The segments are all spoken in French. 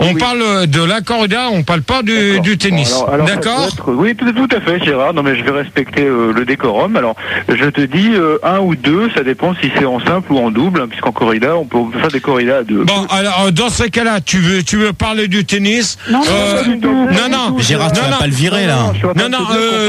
On parle de la corrida, on parle pas du tennis. Alors, d'accord. Oui, tout à fait, Gérard. Non, mais je vais respecter le décorum. Alors, je te dis 1 ou 2, ça dépend si c'est en simple ou en double, hein, puisqu'en corrida, on peut faire des corridas à 2. Bon, alors dans ces cas-là, tu veux parler du tennis? Non. Gérard, tu vas pas le virer là. Non,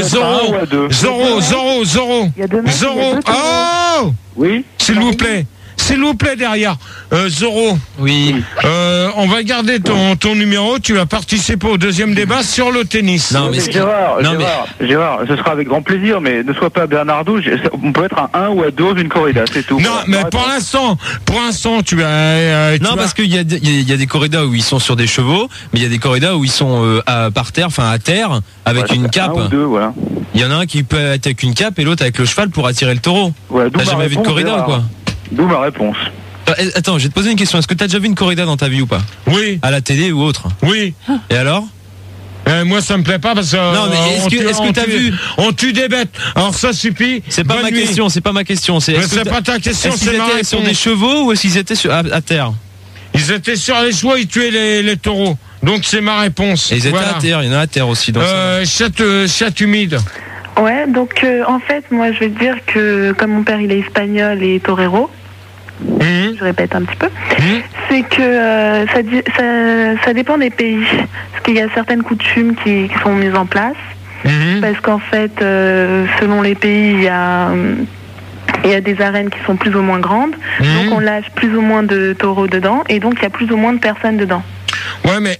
Zorro. Oh, oui. S'il vous plaît, derrière. Zorro. Oui. On va garder ton numéro. Tu vas participer au deuxième débat sur le tennis. Non, mais Gérard, ce sera avec grand plaisir, mais ne sois pas Bernardo. On peut être à 1 ou à 2 d'une corrida, c'est tout. Non, mais pour l'instant, tu vas. Parce qu'il y a des corridas où ils sont sur des chevaux, mais il y a des corridas où ils sont par terre, enfin à terre, avec une cape. 1 ou 2, voilà. Il y en a un qui peut être avec une cape et l'autre avec le cheval pour attirer le taureau. Ouais, t'as jamais vu de corrida Gérard. ou quoi? D'où ma réponse. Attends, je vais te poser une question. Est-ce que t'as déjà vu une corrida dans ta vie ou pas? Oui. À la télé ou autre? Oui. Et alors? Moi ça me plaît pas parce que non mais est-ce que t'as vu? On tue des bêtes. Alors ça suffit. C'est pas ma question, c'est pas ma question. C'est pas ta question, c'est ma réponse. Sur des chevaux ou est-ce qu'ils étaient à terre? Ils étaient sur les chevaux, ils tuaient les taureaux. Donc c'est ma réponse. Et ils étaient à terre, il y en a à terre aussi. Chat humide. Ouais, donc en fait, moi je vais te dire que comme mon père il est espagnol et torero, je répète un petit peu, c'est que ça dépend des pays. Parce qu'il y a certaines coutumes qui sont mises en place. Parce qu'en fait, selon les pays, il y a des arènes qui sont plus ou moins grandes. Donc on lâche plus ou moins de taureaux dedans. Et donc il y a plus ou moins de personnes dedans. Ouais, mais...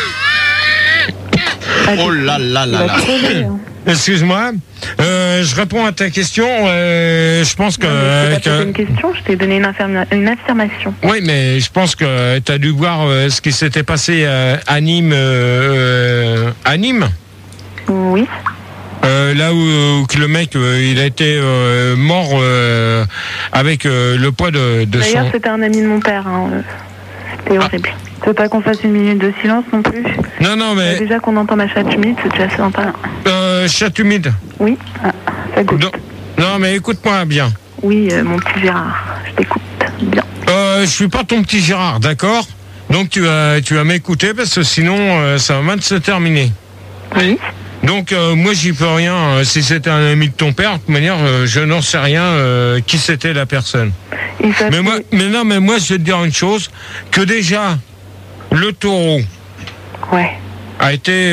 Oh là là là là. Excuse-moi, je réponds à ta question. Je pense que. Je t'ai pas posé une question, je t'ai donné une affirmation. Oui, mais je pense que tu as dû voir ce qui s'était passé à Nîmes. À Nîmes. Oui. Là où que le mec il a été mort avec le poids de D'ailleurs, son... c'était un ami de mon père. C'était horrible. Tu veux pas qu'on fasse une minute de silence non plus? Non, mais... Déjà qu'on entend ma chatte humide, c'est déjà sympa. Chatte humide? Oui, ça goûte. Non, mais écoute-moi bien. Oui, mon petit Gérard, je t'écoute bien. Je suis pas ton petit Gérard, d'accord? Donc tu vas m'écouter parce que sinon ça va mal se terminer. Oui. Donc moi j'y peux rien. Si c'était un ami de ton père, de toute manière je n'en sais rien qui c'était la personne. Mais moi je vais te dire une chose, que déjà le taureau a été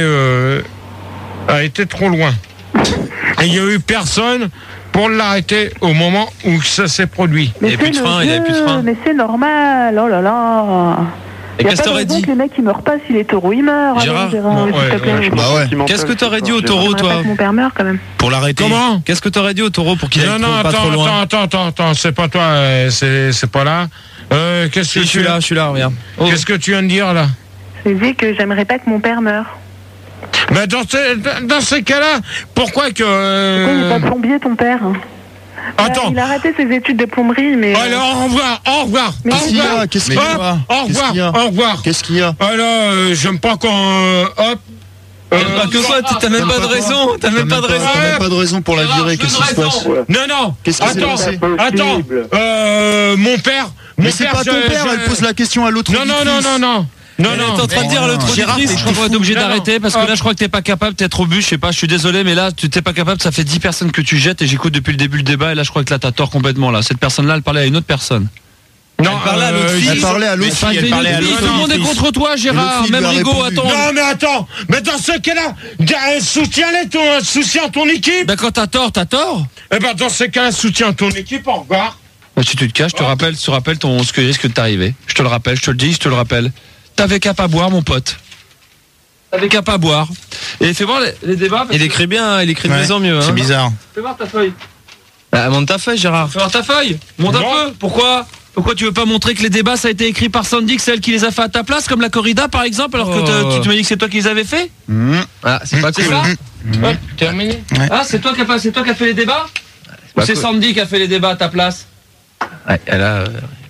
trop loin. Et il n'y a eu personne pour l'arrêter au moment où ça s'est produit. Mais il avait plus de frein. Mais c'est normal, oh là là. Et qu'est-ce que t'aurais dit? Que le mec il meurt pas, si les taureaux ils meurent. Gérard, qu'est-ce que t'aurais dit au taureau, toi? Mon père meurt quand même. Pour l'arrêter. Comment? Qu'est-ce que t'aurais dit au taureau pour qu'il aille pas trop loin? Attends, c'est pas toi, c'est pas là. Qu'est-ce que je suis là, regarde. Qu'est-ce que tu viens de dire là? Je dis que j'aimerais pas que mon père meure. Mais dans ces cas-là, pourquoi que... Pourquoi il n'est pas plombier ton père? Attends. Il a arrêté ses études de plomberie, mais... Alors, au revoir. Qu'est-ce qu'il y a? Au revoir. Qu'est-ce qu'il y a? Alors, j'aime pas quand... hop. Que quoi? T'as même pas de raison. T'as même pas de raison pour la virer. Qu'est-ce qui se passe? Non. Qu'est-ce qui s'est passé? Attends. Mon père... Mais c'est pas ton père, elle pose la question à l'autre. Non, t'es en train de dire l'autre auditrice, je crois qu'on est obligé d'arrêter parce que là je crois que t'es pas capable, t'es trop bu, je sais pas, je suis désolé, mais là tu t'es pas capable, ça fait 10 personnes que tu jettes et j'écoute depuis le début le débat et là je crois que là t'as tort complètement là. Cette personne-là, elle parlait à une autre personne. Non, elle parlait à l'autre fille. Elle parlait à l'autre fille. Tout le monde est contre toi, Gérard. Même Rigaud, attends. Non, mais attends. Mais dans ce cas-là, soutiens ton équipe. Bah quand t'as tort. Eh ben dans ce cas-là, soutiens ton équipe. Au revoir. Bah, si tu te caches, je te rappelle ce qui risque de t'arriver. Je te le rappelle, je te le dis, je te le rappelle. T'avais qu'à pas boire, mon pote. T'avais qu'à pas boire. Et fais voir les débats. Il écrit bien, il écrit de mieux en mieux. C'est bizarre. Fais voir ta feuille. Bah, monte ta feuille, Gérard. Fais voir ta feuille. Monte un peu. Pourquoi tu veux pas montrer que les débats, ça a été écrit par Sandy, que c'est elle qui les a fait à ta place, comme la corrida, par exemple, alors que tu m'as dit que c'est toi qui les avais fait? Ah, c'est pas cool. C'est ça? Terminé. Ah, c'est toi qui as fait les débats? Ou c'est Sandy qui a fait les débats à ta place? Ouais, elle a...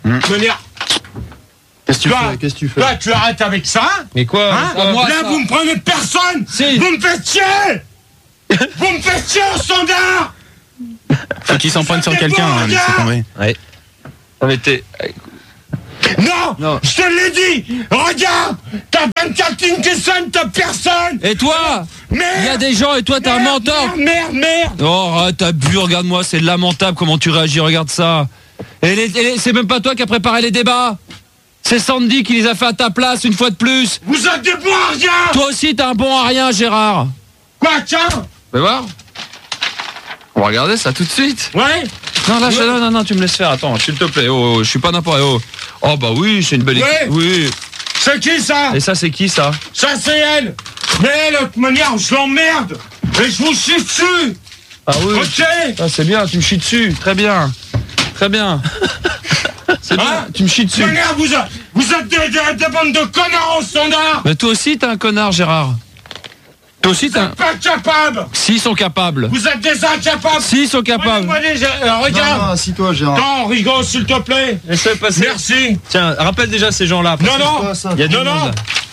Qu'est-ce que tu fais? Toi, tu arrêtes avec ça? Mais quoi? Là, vous me prenez personne! Si. Vous me faites chier! Vous me faites chier au standard! Faut qu'il s'en prenne sur quelqu'un, laissez tomber. Ouais. Ça avait été... Non, je te l'ai dit. Regarde, t'as 24 lignes qui sonnent, t'as personne. Et toi? Il y a des gens et toi t'as un mentor. Merde. Oh, t'as bu, regarde-moi, c'est lamentable comment tu réagis, regarde ça. Et c'est même pas toi qui as préparé les débats. C'est Sandy qui les a fait à ta place une fois de plus. Vous êtes des bons à rien. Toi aussi t'es un bon à rien, Gérard. Quoi, tiens? Fais voir. On va regarder ça tout de suite. Ouais. Non, tu me laisses faire, attends, s'il te plaît. Oh, je suis pas n'importe où. Oh bah oui, c'est une belle équipe. Oui. C'est qui ça? Et ça c'est qui ça? Ça c'est elle. Mais elle, de toute manière, je l'emmerde. Et je vous chie dessus. Ah oui. Ok. Ah, c'est bien, tu me chies dessus. Très bien. C'est bien, tu me chies dessus. De manière, vous êtes des bandes de connards au standard. Mais toi aussi t'es un connard, Gérard. Toi aussi t'es pas capable. S'ils sont capables. Vous êtes des incapables. S'ils sont capables. Regarde. Non, assis-toi, Gérard. Non, rigole, s'il te plaît. Laisse-le passer. Merci. Tiens, rappelle déjà ces gens-là. Non. Il y a du monde.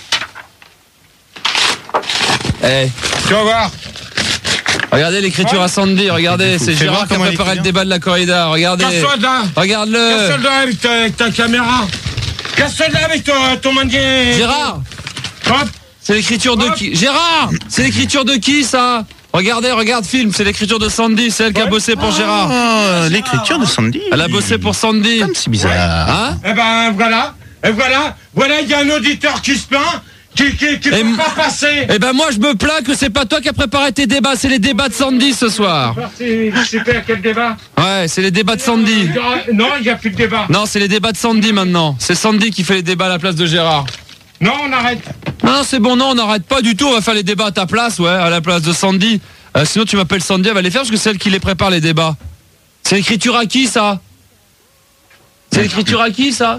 Eh, tu vas voir. Regardez l'écriture à Sandy, regardez, c'est Gérard qui a préparé le débat de la corrida, regardez. Casse-toi de là. Regarde-le. Casse-toi de là avec ta caméra. Casse-toi de là avec ton manier. Gérard. Hop. C'est l'écriture de qui? Gérard. C'est l'écriture de qui ça? Regarde film, c'est l'écriture de Sandy, c'est elle qui a bossé pour Gérard. L'écriture de Sandy. Elle a bossé pour Sandy. C'est bizarre. Hein? Eh ben voilà, il y a un auditeur qui se plaint, qui peut pas passer. Eh ben moi je me plains que c'est pas toi qui as préparé tes débats, c'est les débats de Sandy ce soir. Super, quel débat? Ouais, c'est les débats de Sandy. Non, il n'y a plus de débat. Non, c'est les débats de Sandy maintenant. C'est Sandy qui fait les débats à la place de Gérard. Non, on arrête. Non, c'est bon, non, on n'arrête pas du tout. On va faire les débats à ta place, ouais, à la place de Sandy. Sinon, tu m'appelles Sandy, elle va les faire parce que c'est elle qui les prépare, les débats. C'est l'écriture à qui, ça? C'est l'écriture à qui, ça?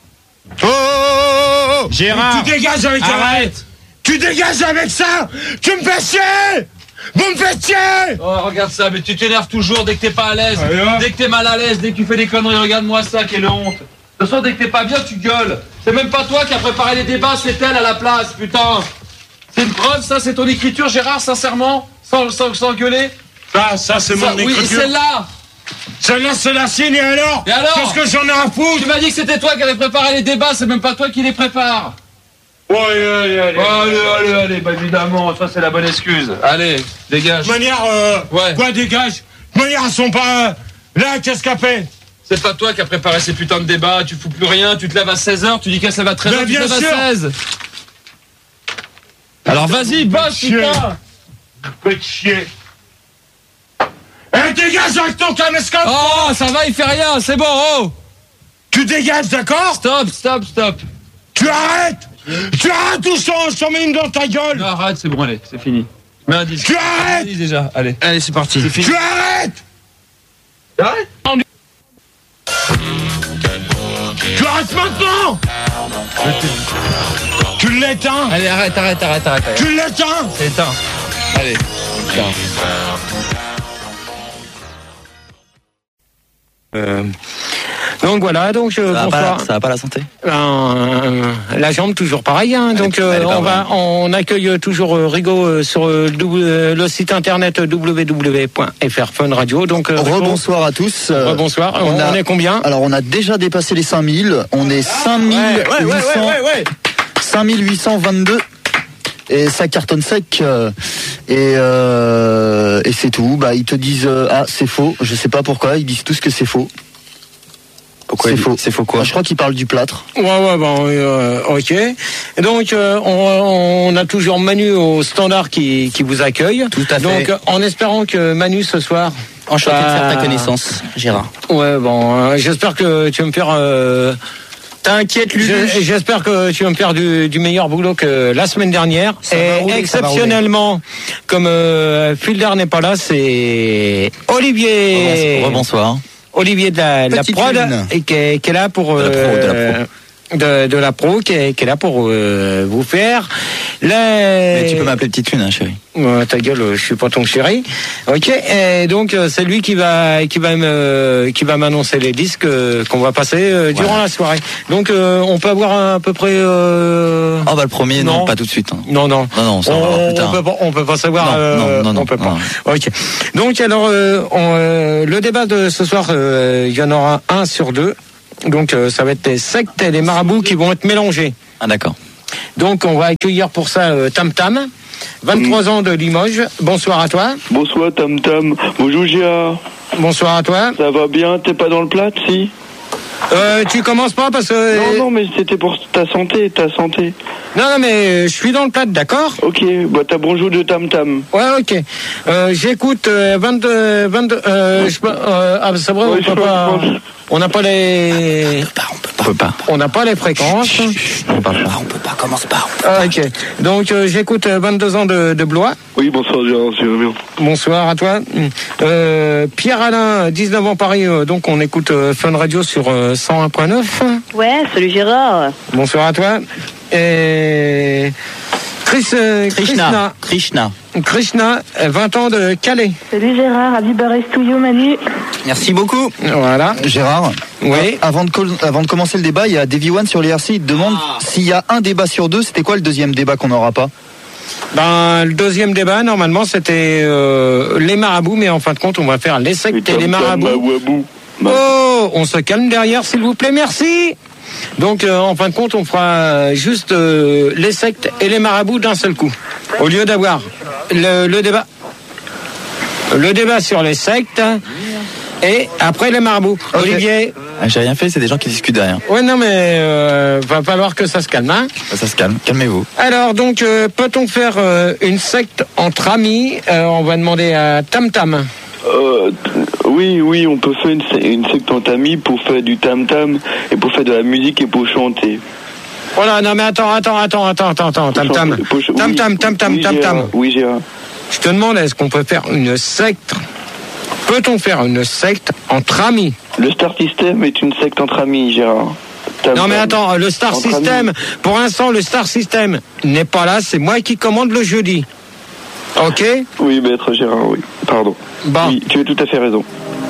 Oh Gérard, tu dégages avec arrête. Tu dégages avec ça. Tu me fais chier. Vous me faites chier. Oh, regarde ça, mais tu t'énerves toujours dès que t'es pas à l'aise. Dès que t'es mal à l'aise, dès que tu fais des conneries, regarde-moi ça, quelle honte. De toute façon, dès que t'es pas bien, tu gueules. C'est même pas toi qui as préparé les débats, c'est elle à la place, putain. C'est une preuve, ça, c'est ton écriture, Gérard, sincèrement, sans gueuler. Ça, c'est mon écriture. Oui, celle-là. Celle-là, c'est la sienne, et alors? Qu'est-ce que j'en ai à foutre? Tu m'as dit que c'était toi qui avais préparé les débats, c'est même pas toi qui les prépare. Allez, bah évidemment, ça c'est la bonne excuse. Allez, dégage. De manière, quoi, dégage? De manière, elles sont pas... Là, qu'est-ce qu'elle fait? C'est pas toi qui as préparé ces putains de débats, tu fous plus rien, tu te lèves à 16h, tu dis qu'elle se lève à 13h, tu te lèves à 16. Alors vas-y, bosse, putain. Faites chier. Eh, dégage avec ton caméscope. Oh, ça va, il fait rien, c'est bon, oh. Tu dégages, d'accord? Stop. Tu arrêtes. Tu arrêtes ou je t'en mets une dans ta gueule. Non, arrête, c'est bon, allez, c'est fini. Mets un disque. Tu arrêtes. Déjà, allez, c'est parti. C'est fini. Tu arrêtes. Tu arrêtes maintenant. Tu l'éteins. Allez, arrête. Tu l'éteins. C'est éteint. Allez, Donc voilà, bonsoir. Ça va pas la santé? La jambe toujours pareil, hein. Donc on accueille toujours Rigaud sur le site internet www.fr Fun Radio. Donc rebonsoir à tous. Rebonsoir. On est combien? Alors on a déjà dépassé les 5000. On est 5822. Et ça cartonne sec et c'est tout. Bah ils te disent c'est faux. Je sais pas pourquoi. Ils disent tous que c'est faux. Pourquoi c'est faux quoi? Je crois qu'ils parlent du plâtre. Ok. Et donc on a toujours Manu au standard qui vous accueille. Tout à fait. Donc en espérant que Manu ce soir. Enchanté de faire ta connaissance, Gérard. J'espère que tu vas me faire. T'inquiète, Lulu. J'espère que tu vas me faire du meilleur boulot que la semaine dernière. Exceptionnellement, comme Fulder n'est pas là, c'est Olivier. Bonsoir. Olivier de la prod et qui est là pour de la pro qui est là pour vous faire. Mais tu peux m'appeler Petite Lune, hein, chérie. Ta gueule, je suis pas ton chéri. Ok. Et donc c'est lui qui va m'annoncer les disques qu'on va passer durant la soirée. Donc on peut avoir à peu près. Le premier non, pas tout de suite. Hein. Non. Ça on va voir plus tard. On peut pas savoir. Non. On peut pas. Ok. Donc alors le débat de ce soir, il y en aura un sur deux. Donc ça va être les sectes et les marabouts qui vont être mélangés. Ah d'accord. Donc on va accueillir pour ça Tam Tam, 23 ans de Limoges. Bonsoir à toi. Bonsoir Tam Tam. Bonjour Gérard. Bonsoir à toi. Ça va bien? T'es pas dans le plat, si? Tu commences pas parce que... Non, mais c'était pour ta santé. Non, mais je suis dans le plat, d'accord? Ok, bah t'as bonjour de Tam Tam. Ouais, ok. J'écoute 22... c'est vrai, on peut pas... On n'a pas les... On peut pas. On n'a pas les fréquences. On peut pas, commence pas. Ok. Donc j'écoute 22 ans de Blois. Oui, bonsoir Gérard, c'est bien. Bonsoir à toi. Pierre-Alain, 19 ans Paris, donc on écoute Fun Radio sur 101.9. Ouais, salut Gérard. Bonsoir à toi. Et... Krishna, 20 ans de Calais. Salut Gérard, Happy Birthday to you Manu. Merci beaucoup. Voilà. Gérard, oui. Avant de commencer le débat, il y a Davy One sur l'IRC, il te demande s'il y a un débat sur deux, c'était quoi le deuxième débat qu'on n'aura pas? Le deuxième débat, normalement, c'était les marabouts, mais en fin de compte, on va faire les sectes et les marabouts. Oh, on se calme derrière, s'il vous plaît, merci. Donc, en fin de compte, on fera juste les sectes et les marabouts d'un seul coup, au lieu d'avoir le débat sur les sectes et après les marabouts. Okay. Olivier. J'ai rien fait, c'est des gens qui discutent derrière. Ouais, non, mais va falloir que ça se calme, hein. Ça se calme, calmez-vous. Alors, donc, peut-on faire une secte entre amis? On va demander à Tam Tam. Oui, on peut faire une secte entre amis pour faire du Tam Tam et pour faire de la musique et pour chanter. Voilà, non mais attends, Tam Tam. Oui, Gérard. Je te demande, est-ce qu'on peut faire une secte? Peut-on faire une secte entre amis? Le Star System est une secte entre amis, Gérard. Non mais attends, le Star System, pour l'instant le Star System n'est pas là, c'est moi qui commande le jeudi. Ok? Oui, maître Gérard, oui. Pardon. Bon. Oui, tu as tout à fait raison.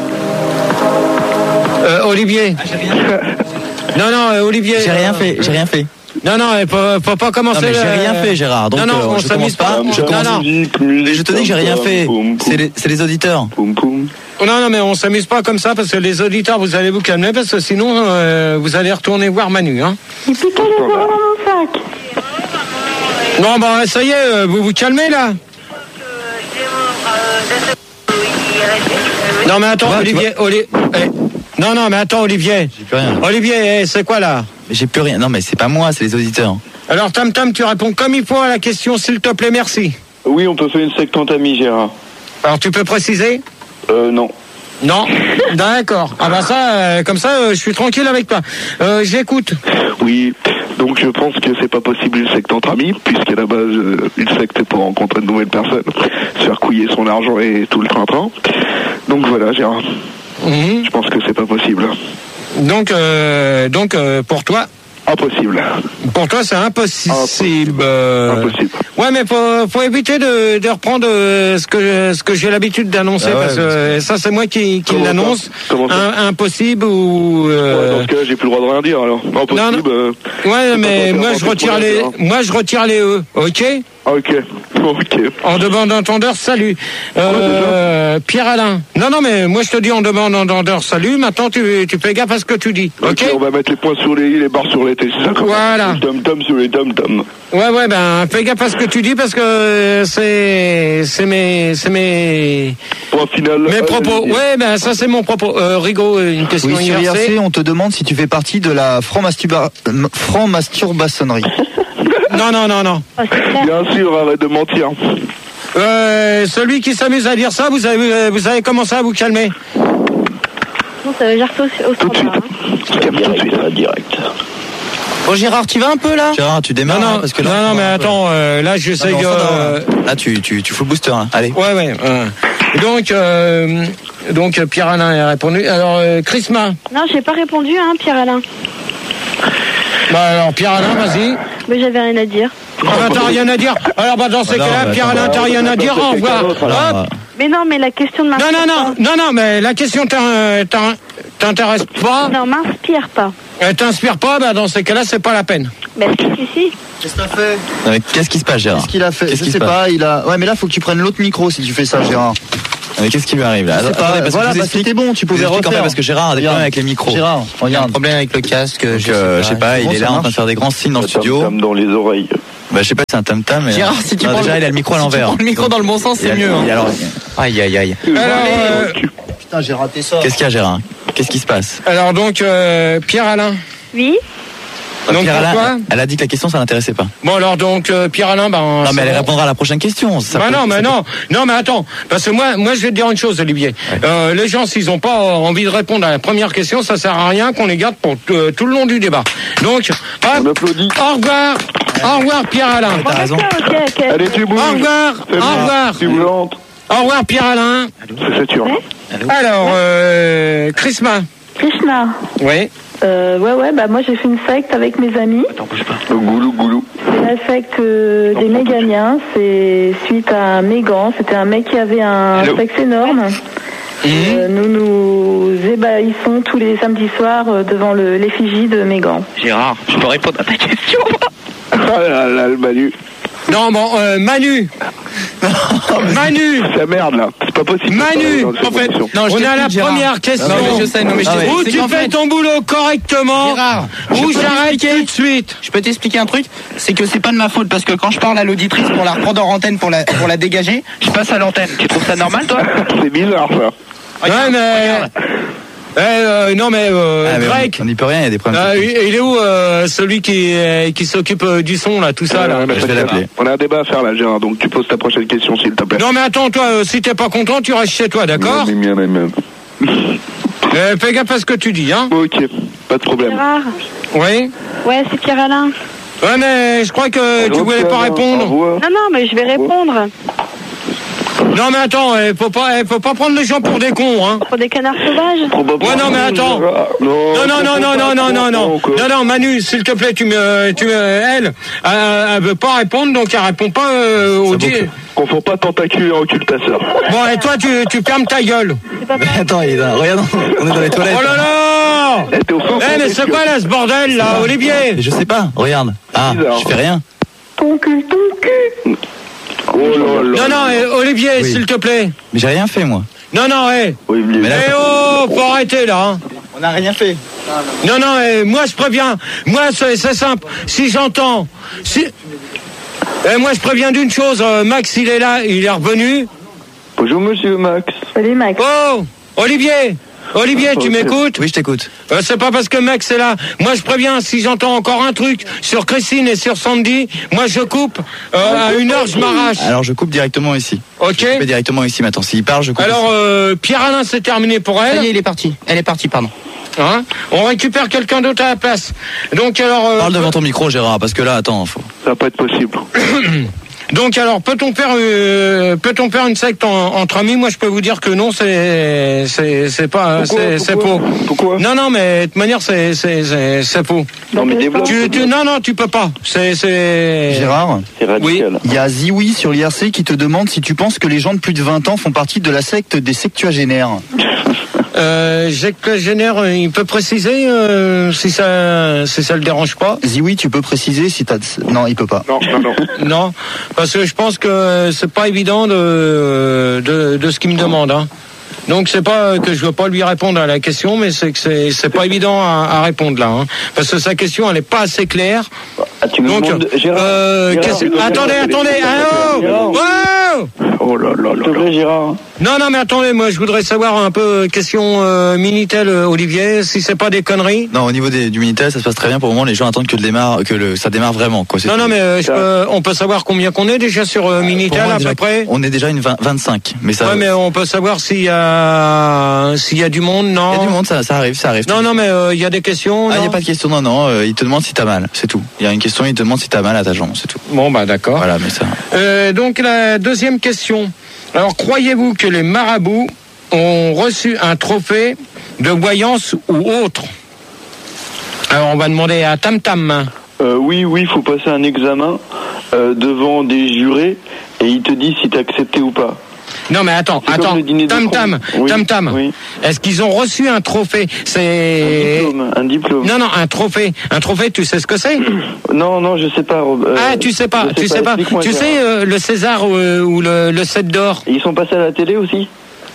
Olivier. Non, Olivier. J'ai rien fait. Non, faut pas commencer. Non, mais j'ai rien fait, Gérard. Donc, on je commence pas. Non. Mais je te dis que j'ai rien fait. C'est les auditeurs. Non, mais on s'amuse pas comme ça parce que les auditeurs, vous allez vous calmer parce que sinon, vous allez retourner voir Manu, hein. Et puis quel est dans mon sac? Bon, ça y est, vous vous calmez là. Non, mais attends, Olivier. Non, mais attends, Olivier. J'ai plus rien. Olivier, c'est quoi là? J'ai plus rien. Non, mais c'est pas moi, c'est les auditeurs. Alors, Tam Tam, tu réponds comme il faut à la question, s'il te plaît, merci. Oui, on peut faire une secte entre amis, Gérard. Alors, tu peux préciser? Non. Non, d'accord. Ah bah ça, comme ça, je suis tranquille avec toi. J'écoute. Oui, donc je pense que c'est pas possible une secte entre amis, puisqu'à la base, une secte est pour rencontrer de nouvelles personnes, se faire couiller son argent et tout le train-train. Donc voilà, Gérard. Je pense que c'est pas possible. Donc, pour toi? Impossible. Pour toi, c'est impossible. Impossible. Ouais, mais faut éviter de reprendre ce que j'ai l'habitude d'annoncer, parce que ça, c'est moi qui l'annonce. Impossible ou. Ouais, dans ce cas-là, j'ai plus le droit de rien dire, alors. Impossible. Ouais, mais moi, je retire les E, ok? Ok. En demande d'entendeur, salut. Pierre-Alain. Non, mais moi je te dis en demande d'entendeur, salut. Maintenant tu fais gaffe à ce que tu dis. Ok, on va mettre les points sur les barres sur les T, c'est ça? Voilà. Les tom-tom sur les tom-tom. Ouais, fais gaffe à ce que tu dis parce que c'est mes point final. Mes propos. Ouais, ça c'est mon propos. Rigaud, une question. Oui, sur IRC, on te demande si tu fais partie de la franc-masturbasonnerie. Non. Bien sûr, arrête de mentir. Celui qui s'amuse à dire ça, vous avez commencé à vous calmer. Non, ça veut dire au tout de suite. Tout de suite, direct. Bon, Gérard, tu vas un peu là? Gérard, tu démarres. Non, parce que là, non, mais attends, là j'essaye. Là, tu fous le booster, là. Allez. Ouais. Donc Pierre-Alain a répondu. Alors, Chrisma. Non, j'ai pas répondu, hein, Pierre-Alain. Alors, Pierre-Alain, vas-y. Mais j'avais rien à dire. T'as rien à dire. Alors, dans ces cas-là, Pierre-Alain, t'as rien à dire. Au revoir. Hop. Mais non, mais la question de Non, mais la question t'intéresse pas. Non, m'inspire pas. Elle t'inspire pas, dans ces cas-là, c'est pas la peine. Mais si. Qu'est-ce qu'il a fait? Qu'est-ce qui se passe, Gérard? Qu'est-ce qu'il a fait? Je sais pas, Ouais, mais là, faut que tu prennes l'autre micro si tu fais ça, Gérard. Mais qu'est-ce qui lui arrive là? Voilà, c'était bon, tu pouvais refaire. Parce que Gérard a des problèmes avec les micros. Gérard, il y a un problème avec le casque. Je sais pas, il est là en train de faire des grands signes dans le studio. Tam dans les oreilles. Bah, je sais pas, c'est un tam-tam. Mais Gérard, si tu prends déjà, il a le micro à l'envers. Si tu prends le micro dans le bon sens, c'est mieux. Alors, aïe. Alors, putain, j'ai raté ça. Qu'est-ce qu'il y a, Gérard? Qu'est-ce qui se passe? Alors donc, Pierre-Alain. Oui. Donc Pierre-Alain, elle a dit que la question ça l'intéressait pas. Bon alors donc Pierre-Alain, non mais elle répondra à la prochaine question. Non mais attends, parce que moi je vais te dire une chose, Olivier. Ouais. Les gens s'ils ont pas envie de répondre à la première question, ça sert à rien qu'on les garde pour tout le long du débat. Donc on applaudit. Au revoir Pierre-Alain. T'as raison. Okay. Allez tu bouges. Au revoir. Au revoir Pierre-Alain. C'est Saturne. Alors Krishna. Oui. Ouais, bah moi j'ai fait une secte avec mes amis. Attends, bouge pas. Goulou. C'est la secte des Méganiens. C'est suite à Mégan. C'était un mec qui avait un sexe énorme. Nous ébahissons tous les samedis soirs devant l'effigie de Mégan. Gérard, je peux répondre à ta question? Ah là, le Manu. Non, bon, Manu. Ça merde là, c'est pas possible. Manu, en fait, on a la première question. Non, mais je sais, où tu fais ton boulot correctement, ou j'arrête tout de suite. Je peux t'expliquer un truc, c'est que c'est pas de ma faute, parce que quand je parle à l'auditrice pour la reprendre en antenne, pour la dégager, je passe à l'antenne. Tu trouves ça normal, toi? C'est bizarre ça. Ouais, mais... non mais Greg, on n'y peut rien, il y a des problèmes. Il est où celui qui s'occupe du son là, tout ça là? Je vais l'appeler. On a un débat à faire là, Gérard, donc tu poses ta prochaine question s'il te plaît. Non mais attends, toi, si t'es pas content, tu restes chez toi, d'accord? Fais gaffe à ce que tu dis, hein. Ok, pas de problème. Gérard. Oui. Ouais, c'est Pierre-Alain. Ouais, mais je crois que tu voulais pas répondre. Non, mais je vais répondre. Non mais attends, faut pas prendre les gens pour des cons, hein. Pour des canards sauvages. Ouais non mais attends. Non, Manu, s'il te plaît, elle veut pas répondre, donc elle répond pas au dit. Confonds pas tentacule et recule ta sœur. Bon et toi tu fermes ta gueule. Mais attends, regarde, on est dans les toilettes. Oh là là. Mais c'est quoi là ce bordel là, Olivier? Je sais pas, regarde. Ah, je fais rien. Ton cul. Oh là là. Non, Olivier, oui. S'il te plaît. Mais j'ai rien fait, moi. Non, Oui, mais là, faut arrêter, là. Hein. On n'a rien fait. Non, moi, je préviens. Moi, c'est simple. Si j'entends... moi, je préviens d'une chose. Max, il est là, il est revenu. Bonjour, monsieur Max. Salut, Max. Oh, Olivier, tu m'écoutes? Oui, je t'écoute. C'est pas parce que Max est là. Moi, je préviens, si j'entends encore un truc sur Christine et sur Sandy, moi, je coupe. À 1h, je m'arrache. Alors, je coupe directement ici. Ok. Je coupe directement ici, maintenant. S'il part, je coupe. Alors, Pierre-Alain, c'est terminé pour elle. Ça y est, elle est partie, pardon. Hein? On récupère quelqu'un d'autre à la place. Donc, alors... Parle devant ton micro, Gérard, parce que là, attends, faut... Ça va pas être possible. Donc alors peut-on faire une secte entre amis? Moi je peux vous dire que non, c'est pas c'est faux. Pourquoi? Non mais de toute manière c'est faux. Non mais développe. Tu peux pas. C'est Gérard. C'est radical. Oui. Il y a Zioui sur l'IRC qui te demande si tu penses que les gens de plus de 20 ans font partie de la secte des sectuagénaires. Sectuagénaire, il peut préciser si ça le dérange pas. Zioui, tu peux préciser si t'as... Non, il peut pas. Non, parce que je pense que c'est pas évident de ce qu'il me demande. Hein. Donc c'est pas que je veux pas lui répondre à la question, mais c'est que c'est pas évident à répondre là, hein. Parce que sa question elle est pas assez claire. Tu me demandes, Gérard, attendez, allô. Oh là là là. Gérard. Non, mais attendez, moi je voudrais savoir un peu question Minitel, Olivier, si c'est pas des conneries. Non, au niveau du Minitel, ça se passe très bien pour le moment. Les gens attendent ça démarre vraiment, quoi. Non, mais on peut savoir combien qu'on est déjà sur Minitel à peu près. On est déjà une 25, mais ça. Ouais, mais on peut savoir s'il y a du monde, non. Il y a du monde, ça arrive. Non, mais il y a des questions. Il y a pas de questions, non. Il te demande si t'as mal, c'est tout. Il y a une question, il te demande si t'as mal à ta jambe, c'est tout. Bon, bah d'accord. Voilà, mais ça. Donc la deuxième question. Alors, croyez-vous que les marabouts ont reçu un trophée de voyance ou autre? Alors, on va demander à Tam Tam. Oui, il faut passer un examen devant des jurés et il te dit si t'as accepté ou pas. Non mais attends, Tam. Oui. Est-ce qu'ils ont reçu un trophée? C'est un diplôme. Non, un trophée. Un trophée, tu sais ce que c'est? Non, je sais pas. Tu sais pas. Tu sais le César ou le 7 d'or. Et ils sont passés à la télé aussi?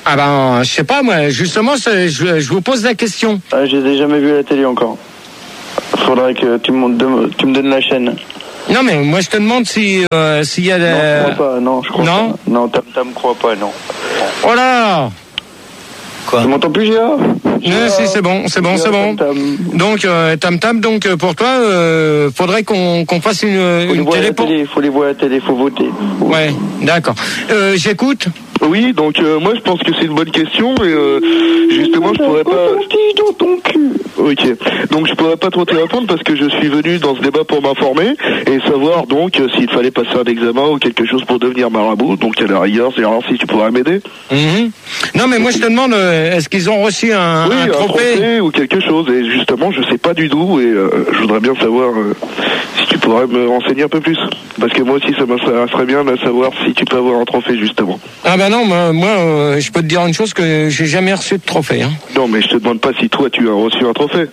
Ah ben, je sais pas, moi, justement, je vous pose la question. Ah, je les ai jamais vus à la télé encore. Faudrait que tu me donnes la chaîne. Non, mais moi, je te demande s'il y a Non, je crois pas, non, je crois pas. Non, Tam crois pas, non. Oh là! Quoi? Tu m'entends plus, Gérard? Si, c'est bon. Donc, Tam, donc, pour toi, faudrait qu'on fasse une télé. Faut les voir à la télé, faut voter. Ouais, d'accord. J'écoute. Oui, donc moi je pense que c'est une bonne question et justement je pourrais pas... dans ton cul. Ok, donc je pourrais pas trop te répondre parce que je suis venu dans ce débat pour m'informer et savoir donc s'il fallait passer un examen ou quelque chose pour devenir marabout, donc à la rigueur, c'est rare si tu pourrais m'aider. Non mais moi je te demande, est-ce qu'ils ont reçu un trophée ou quelque chose, et justement je sais pas du tout et je voudrais bien savoir si tu pourrais me renseigner un peu plus, parce que moi aussi ça m'intéresserait bien de savoir si tu peux avoir un trophée justement. Ah ben non, moi je peux te dire une chose, que j'ai jamais reçu de trophée. Hein. Non mais je te demande pas si toi tu as reçu un trophée.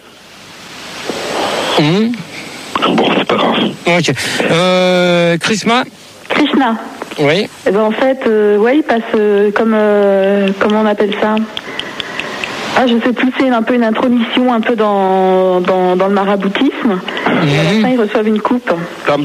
Bon, c'est pas grave. Ok. Krishna. Oui. Eh ben en fait, il passe comme comment on appelle ça? Ah, je sais plus, c'est un peu une intromission un peu dans le maraboutisme. Et à la fin, ils reçoivent une coupe. Tam.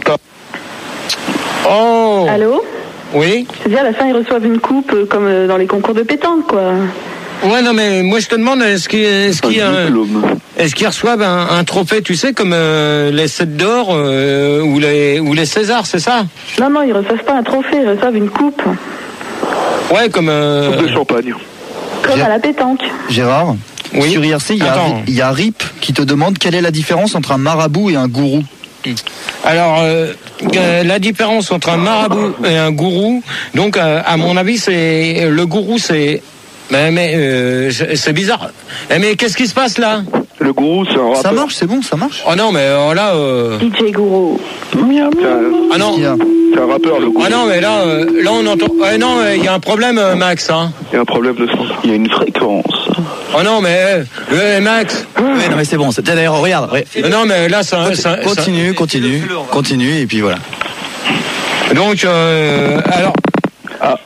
Oh. Allô? Oui. C'est-à-dire, à la fin, ils reçoivent une coupe comme dans les concours de pétanque, quoi. Ouais, non, mais moi, je te demande, est-ce qu'ils reçoivent un trophée, tu sais, comme les 7 d'or ou les Césars, c'est ça? Non, ils reçoivent pas un trophée, ils reçoivent une coupe. Ouais, comme... Coupe de champagne. Comme à la pétanque. Gérard, oui. Sur IRC, il y a Rip qui te demande quelle est la différence entre un marabout et un gourou. Alors, la différence entre un marabout et un gourou, donc, à mon avis, c'est... Le gourou, c'est... Mais c'est bizarre. Mais qu'est-ce qui se passe là? Le gourou, c'est un rappeur. Ça marche, c'est bon, ça marche. Oh non, mais là... DJ Gourou. Ah non. C'est un rappeur, le gourou. Ah non, mais là on entend... non, il y a un problème, Max. Hein. Il y a un problème de son. Il y a une fréquence. Oh non, mais Max. Ouais, non mais c'est bon, c'est d'ailleurs, regarde. Non, mais là, ça... Continue, et puis voilà. Donc, alors... Ah.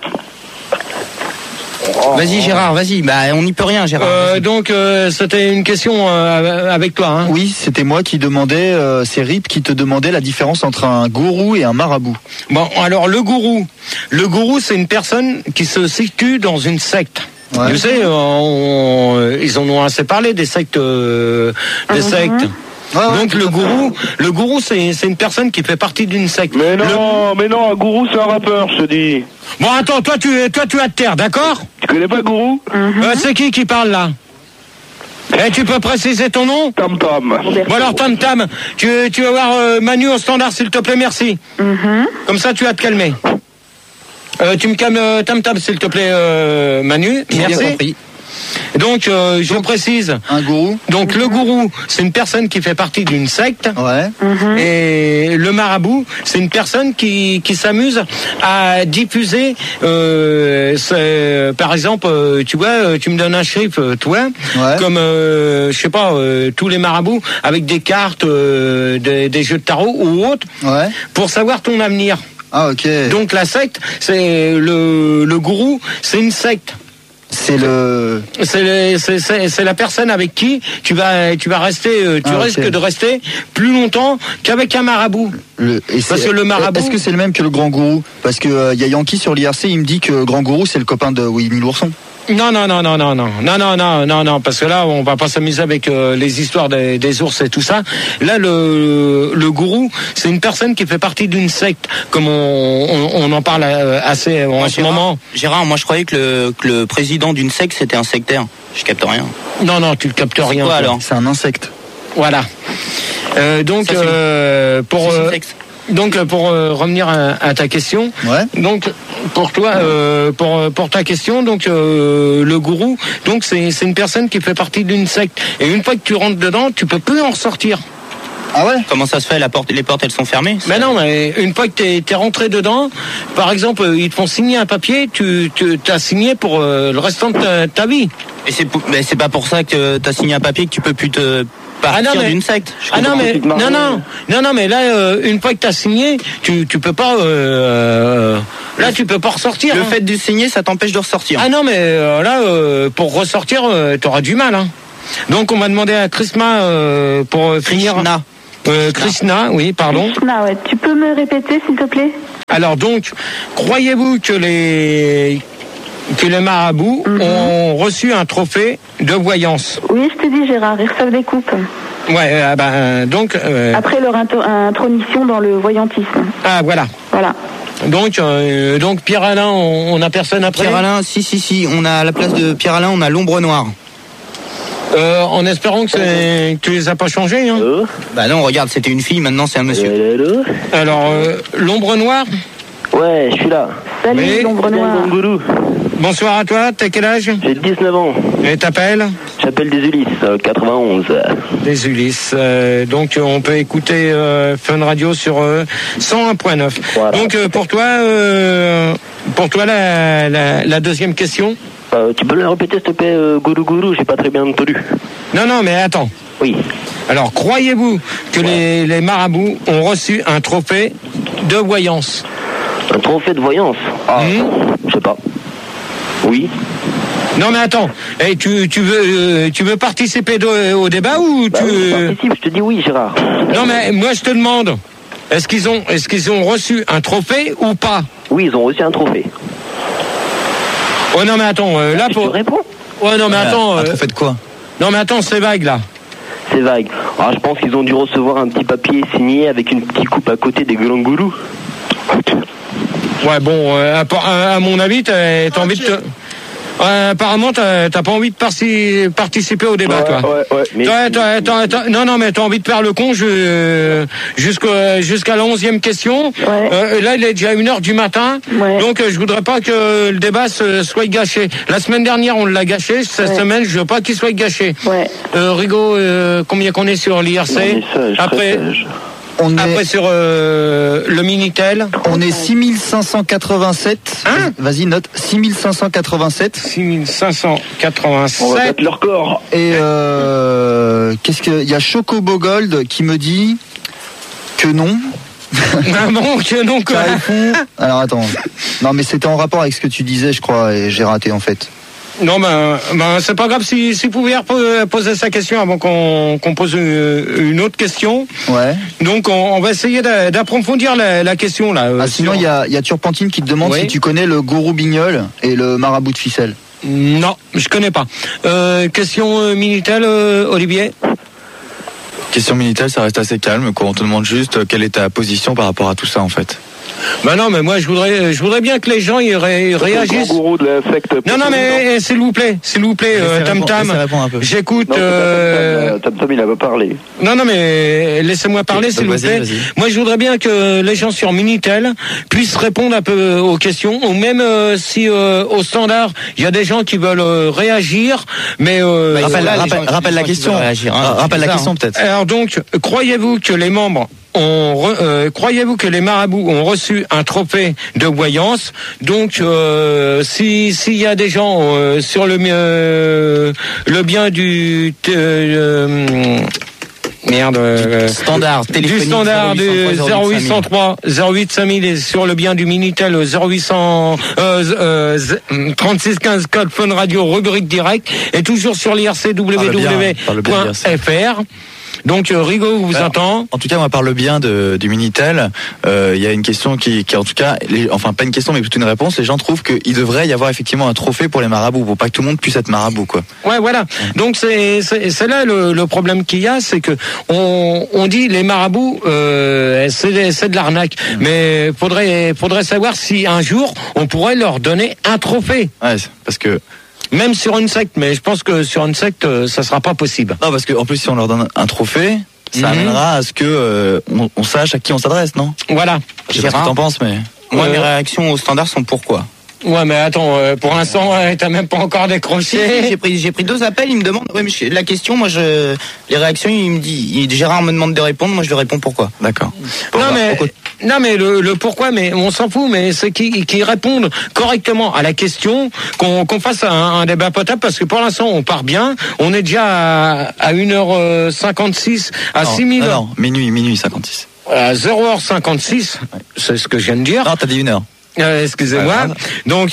Vas-y Gérard, vas-y. Bah on n'y peut rien Gérard. Donc c'était une question avec toi. Hein. Oui, c'était moi qui demandais. C'est Rip qui te demandait la différence entre un gourou et un marabout. Bon, alors le gourou c'est une personne qui se situe dans une secte. Ouais. Tu sais, ils en ont assez parlé des sectes. Sectes. Donc le gourou c'est une personne qui fait partie d'une secte. Mais non, un gourou c'est un rappeur, je te dis. Bon attends, toi tu as de terre, d'accord? Tu connais pas gourou? C'est qui parle là? Tu peux préciser ton nom? Tam. Bon alors Tam, tu vas voir Manu au standard s'il te plaît, merci. Comme ça tu vas te calmer. Tu me calmes Tam s'il te plaît, Manu, merci. Donc, je précise. Un gourou. Donc, le gourou, c'est une personne qui fait partie d'une secte. Ouais. Et le marabout, c'est une personne qui s'amuse à diffuser. Par exemple, tu vois, tu me donnes un chiffre, toi, comme je sais pas, tous les marabouts avec des cartes, des jeux de tarot ou autres, pour savoir ton avenir. Ah ok. Donc la secte, c'est le gourou, c'est une secte. C'est la personne avec qui tu vas rester, tu risques de rester plus longtemps qu'avec un marabout. Parce que le marabout. Est-ce que c'est le même que le grand gourou? Parce que y a Yankee sur l'IRC, il me dit que grand gourou c'est le copain de Winnie l'ourson. Non, parce que là, on va pas s'amuser avec les histoires des ours et tout ça. Là, le gourou, c'est une personne qui fait partie d'une secte, comme on en parle assez en ce moment. Gérard, moi je croyais que le président d'une secte, c'était un sectaire. Je capte rien. Non, tu ne captes rien. Quoi, alors? C'est un insecte. Voilà. Donc, pour revenir à ta question, donc pour toi, pour ta question, donc le gourou, donc c'est une personne qui fait partie d'une secte. Et une fois que tu rentres dedans, tu peux plus en ressortir. Ah ouais? Comment ça se fait? Les portes elles sont fermées? Mais non, mais une fois que t'es rentré dedans, par exemple, ils te font signer un papier, tu t'as signé pour le restant de ta vie. Et c'est pas pour ça que t'as signé un papier que tu peux plus te partir d'une secte. Non, mais là, une fois que t'as signé, tu peux pas. Là, tu peux pas ressortir. Le fait de signer, ça t'empêche de ressortir. Ah non, mais là, pour ressortir, t'auras du mal. Hein. Donc, on m'a demandé à Krishna pour finir. Krishna, oui, pardon. Krishna, ouais. Tu peux me répéter, s'il te plaît? Alors donc, croyez-vous que les marabouts ont reçu un trophée de voyance? Oui, je te dis, Gérard, ils reçoivent des coupes. Ouais, donc... Après leur intronition dans le voyantisme. Ah, voilà. Voilà. Donc Pierre-Alain, on a personne après? Pierre-Alain, si. On a à la place de Pierre-Alain, on a l'ombre noire. En espérant que tu les as pas changés, hein. Bah non, regarde, c'était une fille, maintenant c'est un monsieur. Alors, l'ombre noire? Ouais, je suis là. Salut, l'ombre noire. Bonsoir à toi, t'as quel âge? J'ai 19 ans. Et t'appelles? J'appelle des Ulysses, 91. Des Ulysses. Donc on peut écouter Fun Radio sur 101.9. Voilà. Donc pour toi la deuxième question? Tu peux le répéter s'il te plaît, Gourou, j'ai pas très bien entendu. Non, mais attends. Oui. Alors, croyez-vous que les marabouts ont reçu un trophée de voyance? Un trophée de voyance? Je sais pas. Oui. Non mais attends, tu veux participer au débat ou tu... Oui, je participe, je te dis oui, Gérard. Non mais moi je te demande, est-ce qu'ils ont reçu un trophée ou pas? Oui, ils ont reçu un trophée. Oh non mais attends, là pour... Tu réponds? Ouais non mais attends... Un trophée de quoi? Non mais attends, c'est vague là. C'est vague. Alors, je pense qu'ils ont dû recevoir un petit papier signé avec une petite coupe à côté des Gourou. Ouais bon, à mon avis, t'as envie de te... apparemment, t'as pas envie de participer au débat, toi. Ouais. Mais... Non, mais t'as envie de faire le con jusqu'à la 11e question. Ouais. Là, il est déjà 1h du matin. Ouais. Donc, je voudrais pas que le débat soit gâché. La semaine dernière, on l'a gâché. Cette semaine, je veux pas qu'il soit gâché. Ouais. Rigaud, combien qu'on est sur l'IRC? Après sur le Minitel. On est 6587. Hein? Vas-y, note. 6587. 6587. On va battre leur corps. Et qu'est-ce que... Il y a Chocobo Gold qui me dit que non. Ah bon, que non, quoi. Alors attends. Non, mais c'était en rapport avec ce que tu disais, je crois, et j'ai raté en fait. Non, c'est pas grave si vous pouviez poser sa question avant qu'on pose une autre question. Ouais. Donc, on va essayer d'approfondir la question, là. Sinon, il y a Turpentine qui te demande si tu connais le gourou Bignol et le marabout de ficelle. Non, je connais pas. Question Minitel, Olivier? Question Minitel, ça reste assez calme, quoi. On te demande juste quelle est ta position par rapport à tout ça, en fait. Bah non, mais moi je voudrais bien que les gens réagissent. Gourou de la secte. Non, mais s'il vous plaît, Tam Tam, j'écoute. Tam Tam, il a pas parlé. Non, mais laissez-moi parler, s'il vous plaît. Vas-y. Moi, je voudrais bien que les gens sur Minitel puissent répondre un peu aux questions, ou même si au standard, il y a des gens qui veulent réagir, mais rappelle la question. Rappelle la question peut-être. Alors donc, croyez-vous que les membres croyez-vous que les marabouts ont reçu un trophée de voyance? Donc, s'il y a des gens sur le bien du standard téléphonique du standard du 0803 08 5000 et sur le bien du Minitel 0800 3615 code Fun Radio rubrique direct et toujours sur l'ircww.fr. Donc Rigaud vous entend. En tout cas, moi, par le bien du Minitel, il y a une question qui en tout cas, enfin pas une question, mais plutôt une réponse. Les gens trouvent qu'il devrait y avoir effectivement un trophée pour les marabouts, pour pas que tout le monde puisse être marabout, quoi. Ouais, voilà. Donc c'est là le problème qu'il y a, c'est que on dit les marabouts, c'est de l'arnaque. Mais faudrait savoir si un jour on pourrait leur donner un trophée. Ouais, parce que. Même sur une secte, mais je pense que sur une secte, ça sera pas possible. Non, parce que en plus, si on leur donne un trophée, ça amènera à ce que on sache à qui on s'adresse, non? Voilà. Je sais pas ce que t'en penses, mais moi, mes réactions au standard sont pourquoi? Ouais, mais attends, pour l'instant, t'as même pas encore décroché. J'ai pris 2 appels, il me demande la question, moi les réactions, il me dit, Gérard me demande de répondre, moi je lui réponds pourquoi. D'accord. Non mais le pourquoi, mais on s'en fout, mais c'est qu'ils répondent correctement à la question, qu'on fasse un débat potable, parce que pour l'instant on part bien, on est déjà à 1h56, à 6000. Non, minuit 56. À 0h56, c'est ce que je viens de dire. Non, t'as dit 1h. Excusez-moi. Donc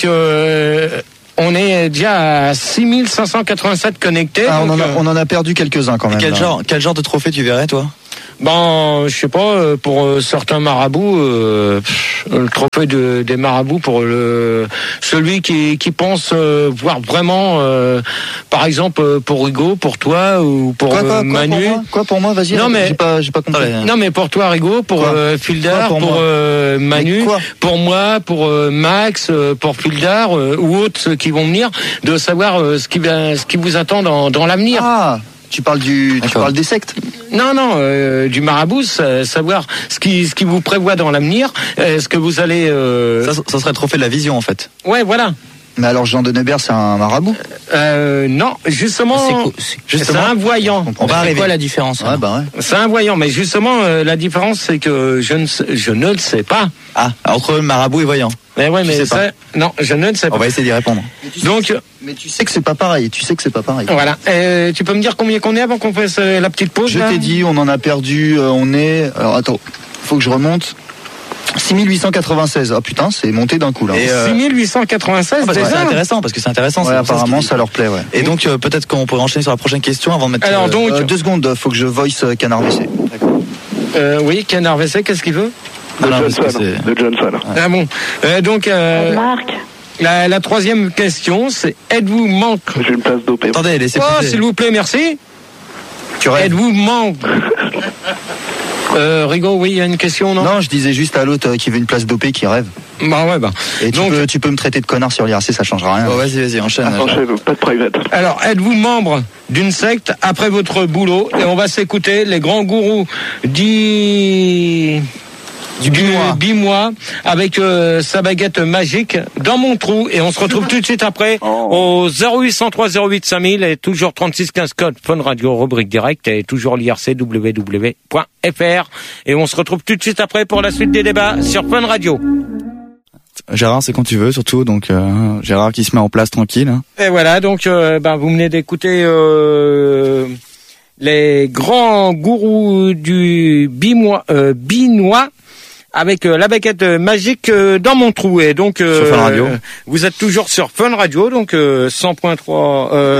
on est déjà à 6587 connectés. Ah, on en a perdu quelques-uns quand même. Quel genre de trophée tu verrais, toi? Je sais pas, pour certains marabouts, le trophée des marabouts pour celui qui pense voir vraiment, par exemple pour Rigo, pour toi ou pour Manu. Quoi pour moi, vas-y. Non mais j'ai pas compris. Non mais pour toi Rigo, pour Fildar, pour Manu, pour moi, pour Max, pour Fildar ou autres ceux qui vont venir, de savoir ce qui vous attend dans l'avenir. Ah. Tu parles des sectes? Non, du marabout, savoir ce qui vous prévoit dans l'avenir, ce que vous allez... Ça serait le trophée de la vision, en fait. Ouais, voilà. Mais alors Jean de Nebert, c'est un marabout? Non, justement, c'est un voyant. On va arriver. C'est quoi la différence? C'est un voyant, mais justement, la différence, c'est que je ne le sais pas. Ah, entre marabout et voyant. Mais ouais, mais ça, non, je ne le sais pas. On va essayer d'y répondre. Mais tu sais que c'est pas pareil. Voilà. Tu peux me dire combien qu'on est avant qu'on fasse la petite pause? Je t'ai dit, on en a perdu. On est. Alors attends, faut que je remonte. 6896. Ah putain, c'est monté d'un coup là. 6896, c'est intéressant parce que c'est intéressant. Ouais, apparemment, ça leur plaît. Ouais. Et donc peut-être qu'on pourrait enchaîner sur la prochaine question avant de mettre. Alors donc 2 secondes, faut que je voice Canard WC. Oui, Canard WC, qu'est-ce qu'il veut? De Johnson. Ah bon. Donc Marc. La troisième question, c'est êtes-vous membre? J'ai une place dopée. Attendez, laissez passer. S'il vous plaît, merci. Êtes-vous membre? Rigo, oui, il y a une question, non? Non, je disais juste à l'autre qui veut une place dopée qui rêve. Et tu peux me traiter de connard sur l'IRC, ça changera rien. Vas-y, enchaîne. Pas de private. Alors, êtes-vous membre d'une secte après votre boulot? Et on va s'écouter les grands gourous du Bimois avec sa baguette magique dans mon trou, et on se retrouve tout de suite après au 0803 08 5000 et toujours 36 15 code Fun Radio rubrique direct et toujours l'IRC www.fr, et on se retrouve tout de suite après pour la suite des débats sur Fun Radio. Gérard, c'est quand tu veux surtout, donc Gérard qui se met en place tranquille. Et voilà, donc vous venez d'écouter les grands gourous du Binois avec la baguette magique dans mon trou. Et donc sur Fun Radio. Vous êtes toujours sur Fun Radio, donc 100.3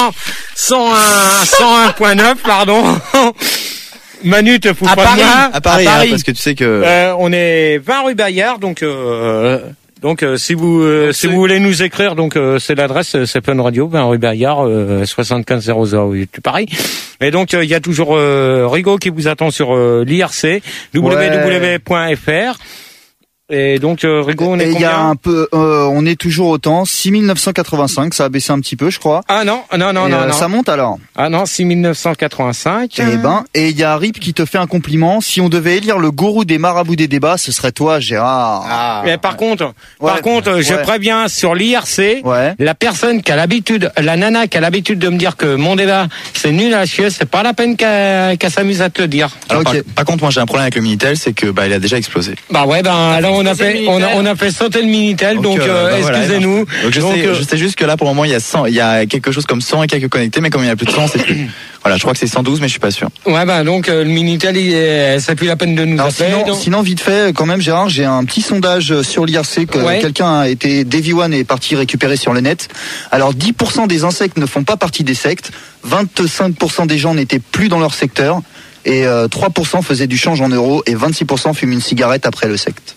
101.9 pardon. Manu, te fous pas de moi. À Paris. Parce que tu sais que on est 20 rue Bayard, donc si vous voulez nous écrire, donc c'est l'adresse, c'est Fun Radio, 20 rue Bayard, 75 008 Paris. Et donc il y a toujours Rigo qui vous attend sur l'IRC www.fr. Et donc Rigo, on est combien? Il y a un peu, on est toujours autant, 6985, ça a baissé un petit peu, je crois. Ah non. Ça monte alors. Ah non, 6985. Et il y a Rip qui te fait un compliment. Si on devait élire le gourou des marabouts des débats, ce serait toi, Gérard. Mais par contre, je préviens sur l'IRC, la personne qui a l'habitude, la nana qui a l'habitude de me dire que mon débat c'est nul à chier, c'est pas la peine qu'elle s'amuse à te le dire. Alors, par contre, moi j'ai un problème avec le Minitel, c'est que il a déjà explosé. Alors on a fait sauter le Minitel, donc excusez-nous. Donc je sais juste que là pour le moment il y a quelque chose comme 100 et quelques connectés, mais comme il y a plus de 100, c'est plus. Voilà, je crois que c'est 112, mais je suis pas sûr. Donc le Minitel, ça plus la peine de nous appeler. Sinon, vite fait, quand même, Gérard, j'ai un petit sondage sur l'IRC que quelqu'un a été Davy1 est parti récupérer sur le net. Alors 10% des insectes ne font pas partie des sectes, 25% des gens n'étaient plus dans leur secteur, et 3% faisaient du change en euros, et 26% fument une cigarette après le secte.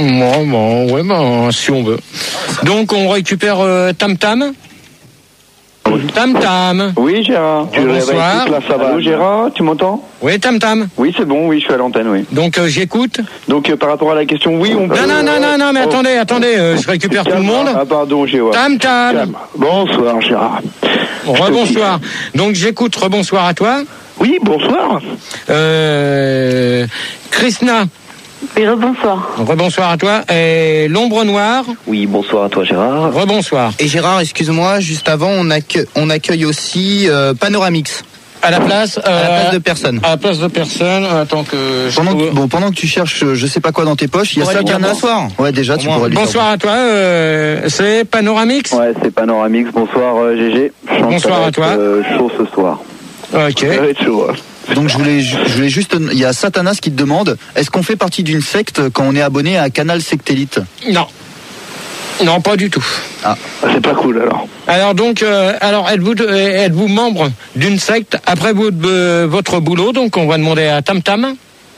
Si on veut. Donc on récupère Tam Tam. Tam Tam. Oui, Gérard. Bonsoir. Ça va. Allô, Gérard, tu m'entends? Oui, Tam Tam. Oui, c'est bon, oui, je suis à l'antenne, oui. Donc j'écoute. Donc par rapport à la question, oui, on peut... Non, mais attendez, je récupère tout le monde. Ah pardon, Gérard. Tam Tam. Bonsoir, Gérard. Rebonsoir. Donc j'écoute, rebonsoir à toi. Oui, bonsoir. Krishna. Oui, rebonsoir. Rebonsoir à toi. Et l'ombre noire. Oui, bonsoir à toi Gérard. Rebonsoir. Et Gérard, excuse-moi, juste avant, on accueille aussi Panoramix. À la place de personne. À la place de personne. Attends que. Pendant que tu cherches, je sais pas quoi dans tes poches, il y a ça. Bonsoir. Ouais, déjà, tu pourrais lui dire. Bonsoir à toi. C'est Panoramix. Ouais, c'est Panoramix. Bonsoir GG. Bonsoir à toi. Chaud ce soir. Ok. Ça va être chaud. Donc je voulais juste, il y a Satanas qui te demande, est-ce qu'on fait partie d'une secte quand on est abonné à Canal Sectélite? Non. Non, pas du tout. Ah, c'est pas cool alors. Alors donc, êtes-vous membre d'une secte après votre boulot? Donc on va demander à Tam Tam.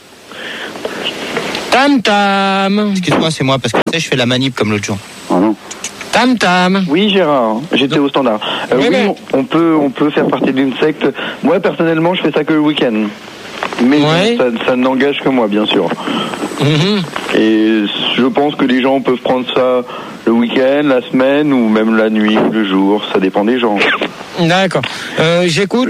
Tam Tam. Excuse-moi, c'est moi parce que tu sais, je fais la manip comme l'autre jour. Oh non. Tam Tam. Oui Gérard, j'étais au standard. Oui, on peut faire partie d'une secte. Moi personnellement, je fais ça que le week-end. Mais ça n'engage que moi, bien sûr. Et je pense que les gens peuvent prendre ça le week-end, la semaine, ou même la nuit, ou le jour. Ça dépend des gens. D'accord. J'écoute.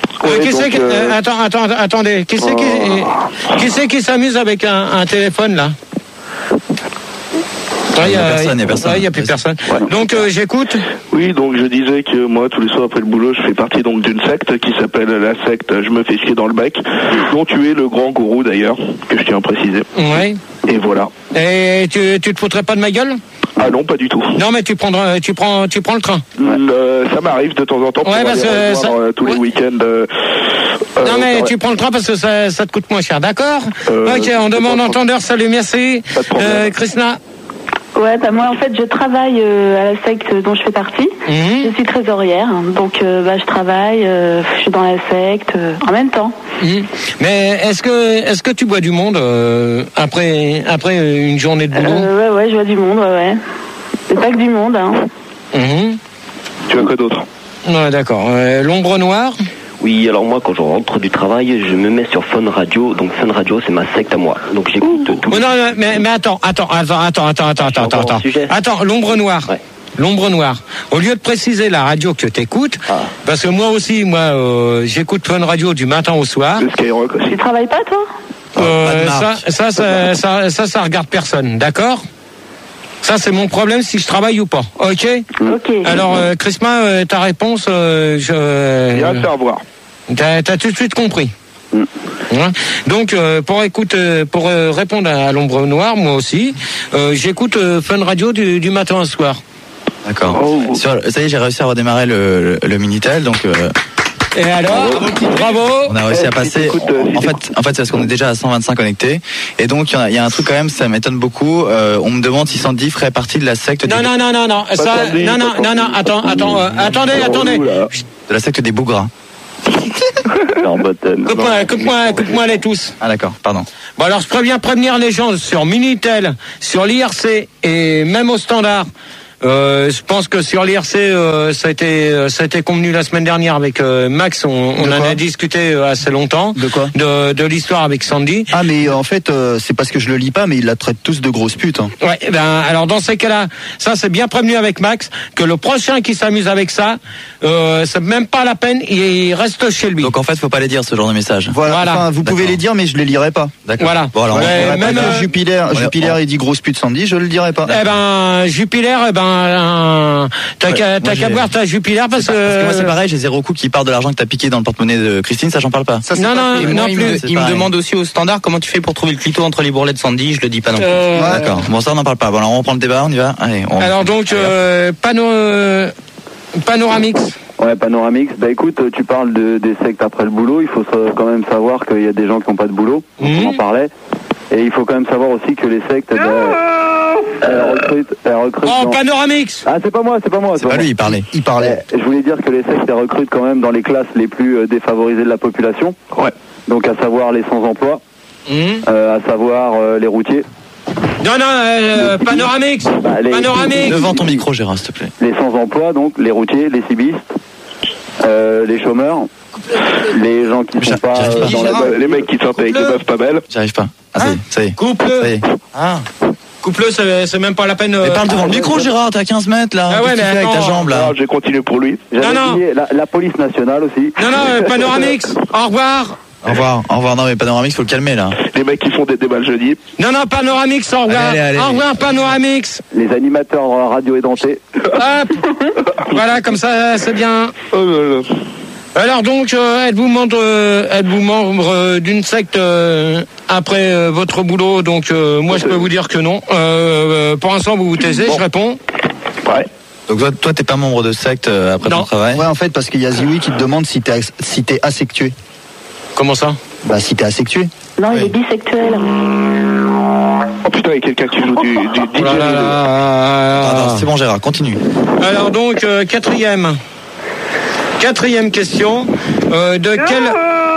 Attendez. Qui c'est qui s'amuse avec un téléphone là? Il n'y a plus personne. Ouais. Donc j'écoute. Oui, donc je disais que moi, tous les soirs après le boulot, je fais partie donc d'une secte qui s'appelle la secte Je me fais chier dans le bec, dont tu es le grand gourou d'ailleurs, que je tiens à préciser. Oui. Et voilà. Et tu te foutrais pas de ma gueule? Ah non, pas du tout. Non, mais tu prends le train. Ça m'arrive de temps en temps pour aller rejoindre tous les week-ends. Non, mais tu prends le train parce que ça te coûte moins cher, d'accord? Ok, on demande entendeur, salut, merci. Krishna. Ouais, moi en fait je travaille à la secte dont je fais partie. Je suis trésorière, donc je travaille, je suis dans la secte en même temps. Mais est-ce que tu vois du monde après une journée de boulot? Ouais, je vois du monde, ouais. C'est pas que du monde, hein. Tu vois quoi d'autre? Ouais, d'accord. L'ombre noire? Oui, alors moi, quand je rentre du travail, je me mets sur Fun Radio. Donc Fun Radio, c'est ma secte à moi. Donc j'écoute tout. Non, mais attends. Attends, l'ombre noire. Ouais. L'ombre noire. Au lieu de préciser la radio que t'écoutes, parce que moi aussi, j'écoute Fun Radio du matin au soir. Le Skyrock aussi. Tu travailles pas, toi? Ça regarde personne, d'accord? Ça, c'est mon problème si je travaille ou pas. Ok. Alors, Chrisma, ta réponse, Il y a à faire voir. T'as tout de suite compris. Donc, pour répondre à l'ombre noire, moi aussi, j'écoute Fun Radio du matin au soir. D'accord. Ça y est, j'ai réussi à redémarrer le Minitel, donc. Et alors, bravo. On a réussi à passer. En fait, c'est parce qu'on est déjà à 125 connectés. Et donc, il y a un truc quand même, ça m'étonne beaucoup. On me demande si Sandy ferait partie de la secte. Non. Attendez. De la secte des bougras. Coupe-moi les tous. Ah d'accord, pardon. Bon alors je prévenir les gens sur Minitel, sur l'IRC et même au standard. Je pense que sur l'IRC, ça a été convenu la semaine dernière avec Max. On en a discuté assez longtemps. De quoi? De l'histoire avec Sandy. Ah mais en fait, c'est parce que je le lis pas, mais ils la traitent tous de grosses putes. Hein. Ouais. Alors dans ces cas-là, ça c'est bien prévenu avec Max que le prochain qui s'amuse avec ça, c'est même pas la peine. Il reste chez lui. Donc en fait, faut pas les dire ce genre de message. Voilà. Enfin, vous pouvez les dire, mais je les lirai pas. D'accord. Voilà. Bon, alors, même Jupiler, il dit grosse pute Sandy, je le dirai pas. Jupiler, t'as qu'à boire ta Jupiler parce que moi c'est pareil, j'ai zéro coup qui part de l'argent que t'as piqué dans le porte-monnaie de Christine, ça j'en parle pas. Non plus. Il me demande aussi au standard comment tu fais pour trouver le clito entre les bourrelets de Sandy, je le dis pas non plus. D'accord. Bon ça on n'en parle pas. Bon alors on reprend le débat, on y va. Allez. Alors donc Panoramix. Ouais, Panoramix. Bah écoute, tu parles des sectes après le boulot. Il faut quand même savoir qu'il y a des gens qui n'ont pas de boulot. On en parlait. Et il faut quand même savoir aussi que les sectes, elles recrutent. Oh, Panoramix. Ah, c'est pas moi. C'est pas lui, il parlait. Je voulais dire que les sectes, elles recrutent quand même dans les classes les plus défavorisées de la population. Ouais. Donc à savoir les sans-emploi, à savoir les routiers. Non, Panoramix. Panoramix. Devant ton micro, Gérard, s'il te plaît. Les sans-emploi, donc les routiers, les cibistes, les chômeurs, les gens qui sont pas les mecs qui sortent avec des meufs pas belles. J'arrive pas. Ah ça y est. Coupe-le. Coupe-le, c'est même pas la peine. Mais parle devant le micro, Gérard, t'es à 15 mètres là. Ah ouais, mais avec ta jambe là. J'ai continué pour lui. Non. La police nationale aussi. Non, Panoramix. Au revoir. Au revoir. Non, mais Panoramix, faut le calmer, là. Les mecs qui font des débats le jeudi. Non, Panoramix, au revoir. Allez. Au revoir, Panoramix. Les animateurs radio édentés. Hop. Voilà, comme ça, c'est bien. Alors donc, êtes-vous membre d'une secte après votre boulot? Donc, moi, je peux vous dire que non. Pour l'instant, vous vous taisez, je réponds. Ouais. Donc toi, t'es pas membre de secte après ton travail? Ouais, en fait, parce qu'il y a Zioui qui te demande si t'es asexué. Comment ça? Bah, si t'es asexué. Non, il est bisexuel. Oh putain, il y a quelqu'un qui joue du DJ. Attends, c'est bon, Gérard, continue. Alors donc, quatrième question. De quel...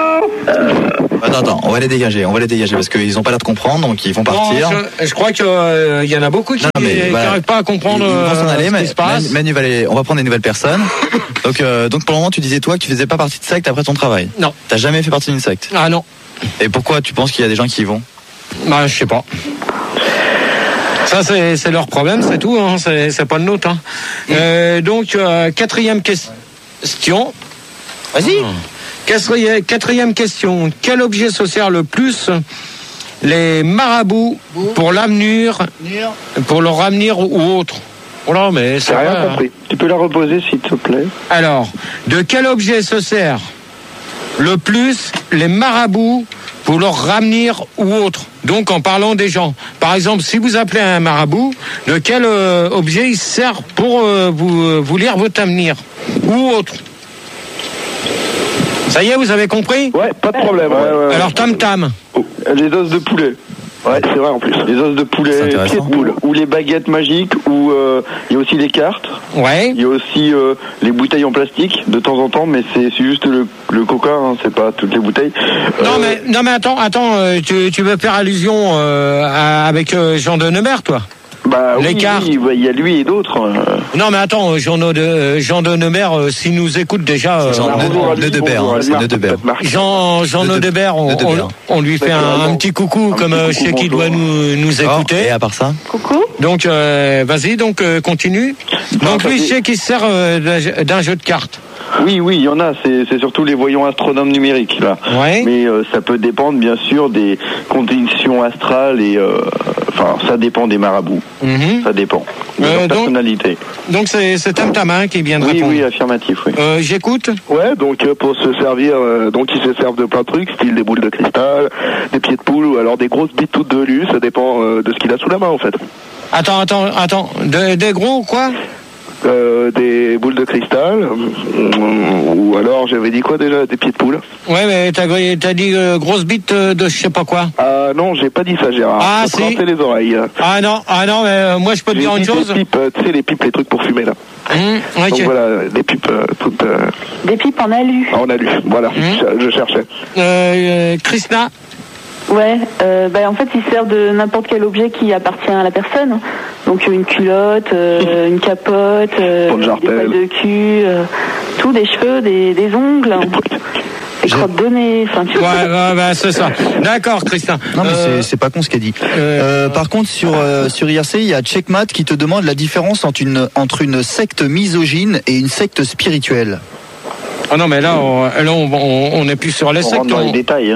Attends, on va les dégager parce qu'ils ont pas l'air de comprendre, donc ils vont partir. Non, je crois qu'il y en a beaucoup qui n'arrivent pas à comprendre ils vont s'en aller, ce qui se passe. on va prendre des nouvelles personnes. Donc pour le moment, tu disais toi que tu faisais pas partie de secte après ton travail. Non. T'as jamais fait partie d'une secte? Ah non. Et pourquoi tu penses qu'il y a des gens qui y vont? Bah, je sais pas. Ça, c'est leur problème, c'est tout, hein. C'est pas le nôtre, hein. Donc, quatrième question. Vas-y. Quatrième question. Quel objet se sert le plus les marabouts pour l'avenir, pour leur avenir ou autre? Oh là, mais j'ai rien compris. Tu peux la reposer, s'il te plaît? Alors, de quel objet se sert le plus les marabouts pour leur ramenir ou autre? Donc en parlant des gens. Par exemple, si vous appelez un marabout, de quel objet il sert pour vous lire votre avenir ou autre? Ça y est, vous avez compris? Ouais, pas de problème. Ouais. Alors tam-tam. Les os de poulet. Ouais, c'est vrai en plus. Les os de poulet, pieds de poule, ou les baguettes magiques, ou il y a aussi les cartes. Ouais. Il y a aussi les bouteilles en plastique de temps en temps, mais c'est juste le coca, hein, c'est pas toutes les bouteilles. Non mais attends, tu veux faire allusion avec Jean de Neumer, toi? Bah oui, il y a lui et d'autres. Non mais attends, Jean de Neumer, s'il nous écoute déjà. Jean Nodebert, on lui fait un petit coucou comme je sais qu'il doit nous écouter. Et à part ça. Coucou. Donc vas-y, continue. Donc lui, je sais qu'il sert d'un jeu de cartes. Oui, il y en a. C'est surtout les voyants astronomes numériques là. Ouais. Mais ça peut dépendre bien sûr des conditions astrales et ça dépend des marabouts. Mm-hmm. Ça dépend de leur personnalité. Donc c'est Tam qui vient de répondre. Oui, affirmatif. Oui. J'écoute. Ouais, donc pour se servir, ils se servent de plein de trucs, style des boules de cristal, des pieds de poule ou alors des grosses bites toutes velues. Ça dépend de ce qu'il a sous la main en fait. Attends. Des gros quoi? Des boules de cristal, ou alors j'avais dit quoi déjà, des pieds de poule. Ouais, mais t'as dit grosse bite de je sais pas quoi. Non, j'ai pas dit ça, Gérard. Ah si. C'est les oreilles. Ah non, mais moi je peux te dire une chose. Des pipes, tu sais les pipes, les trucs pour fumer là. Okay. Donc voilà, des pipes toutes. Des pipes en alu. En alu, voilà. Je cherchais. Krishna. Ouais, en fait, ils servent de n'importe quel objet qui appartient à la personne. Donc une culotte, une capote, des poils de cul, tout, des cheveux, des ongles, des crottes de nez. Enfin, tu ouais, c'est ça. D'accord, Christian. Non, mais c'est pas con ce qu'elle dit. Par contre, sur IRC, il y a Checkmat qui te demande la différence entre une secte misogyne et une secte spirituelle. Ah non, mais là, on est plus sur les sectes. On rentre dans les détails. Hein.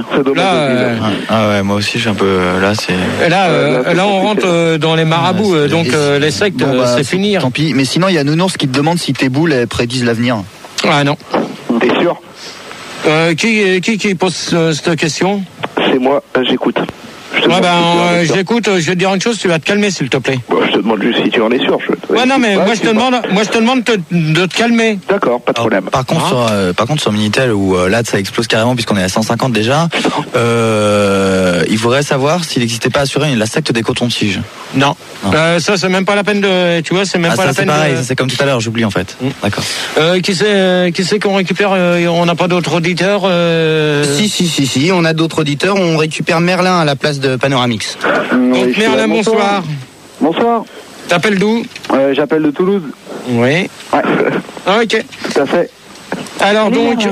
Ah ouais, moi aussi, j'ai un peu. Là, c'est. Là, on rentre dans les marabouts, donc les sectes, c'est fini. Tant pis. Mais sinon, il y a Nounours qui te demande si tes boules elles prédisent l'avenir. Ah non. T'es sûr? Qui pose cette question? C'est moi. J'écoute. J'écoute, je vais te dire une chose, tu vas te calmer s'il te plaît. Je te demande juste si tu en es sûr. Non mais moi je te demande de te calmer. D'accord, pas de problème. Par contre sur Minitel où là ça explose carrément puisqu'on est à 150 déjà, il faudrait savoir s'il n'existait pas assuré la secte des cotons-tiges. Non. Ça c'est même pas la peine de, tu vois, c'est même pas la peine. C'est pareil, c'est comme tout à l'heure, j'oublie en fait. D'accord. Qui c'est qu'on récupère? On n'a pas d'autres auditeurs? Si, on a d'autres auditeurs. On récupère Merlin à la place de Panoramix. Donc Merlin, bonsoir. Bonsoir. T'appelles d'où? J'appelle de Toulouse. Oui. Ouais. Ah, ok. Tout à fait. Alors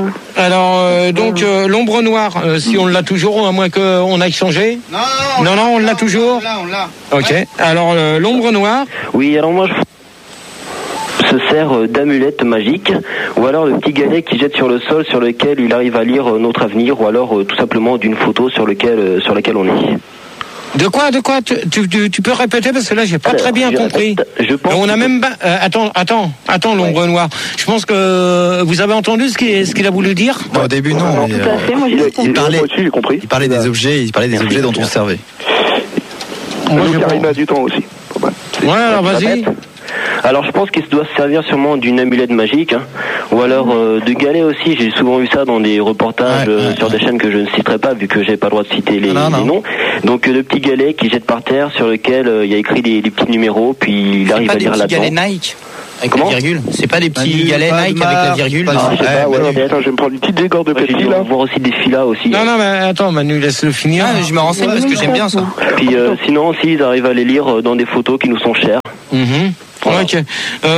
donc l'ombre noire, si on l'a toujours, à moins qu'on aille changer. Non, on l'a toujours. On l'a. Ok. Alors l'ombre noire. Oui, alors moi se sert d'amulette magique, ou alors le petit galet qui jette sur le sol sur lequel il arrive à lire notre avenir, ou alors tout simplement d'une photo sur laquelle on est. De quoi tu peux répéter parce que là j'ai pas très bien compris. On a même attends l'ombre noire. Je pense que vous avez entendu ce qu'il a voulu dire. Non, au début non. Tout à fait, moi j'ai compris. Il parlait des objets, dont on servait. Moi Karine a du temps aussi. Ouais, alors vas-y. Alors je pense qu'il doit se servir sûrement d'une amulette magique, ou alors de galets aussi. J'ai souvent vu ça dans des reportages sur des chaînes que je ne citerai pas vu que j'ai pas le droit de citer les noms. Donc le petit galet qui jette par terre sur lequel il y a écrit des petits numéros, puis il arrive à lire là-dedans. C'est pas des galets Nike avec la virgule. C'est pas des petits galets Nike avec la virgule. Attends, je vais me prendre une petite dégorde de petit là. Voir aussi des filas aussi. Non mais attends Manu, laisse-le finir. Je me renseigne parce que j'aime bien ça. Puis sinon aussi ils arrivent à les lire dans des photos qui nous sont chères. Voilà. Ok. Merlin ?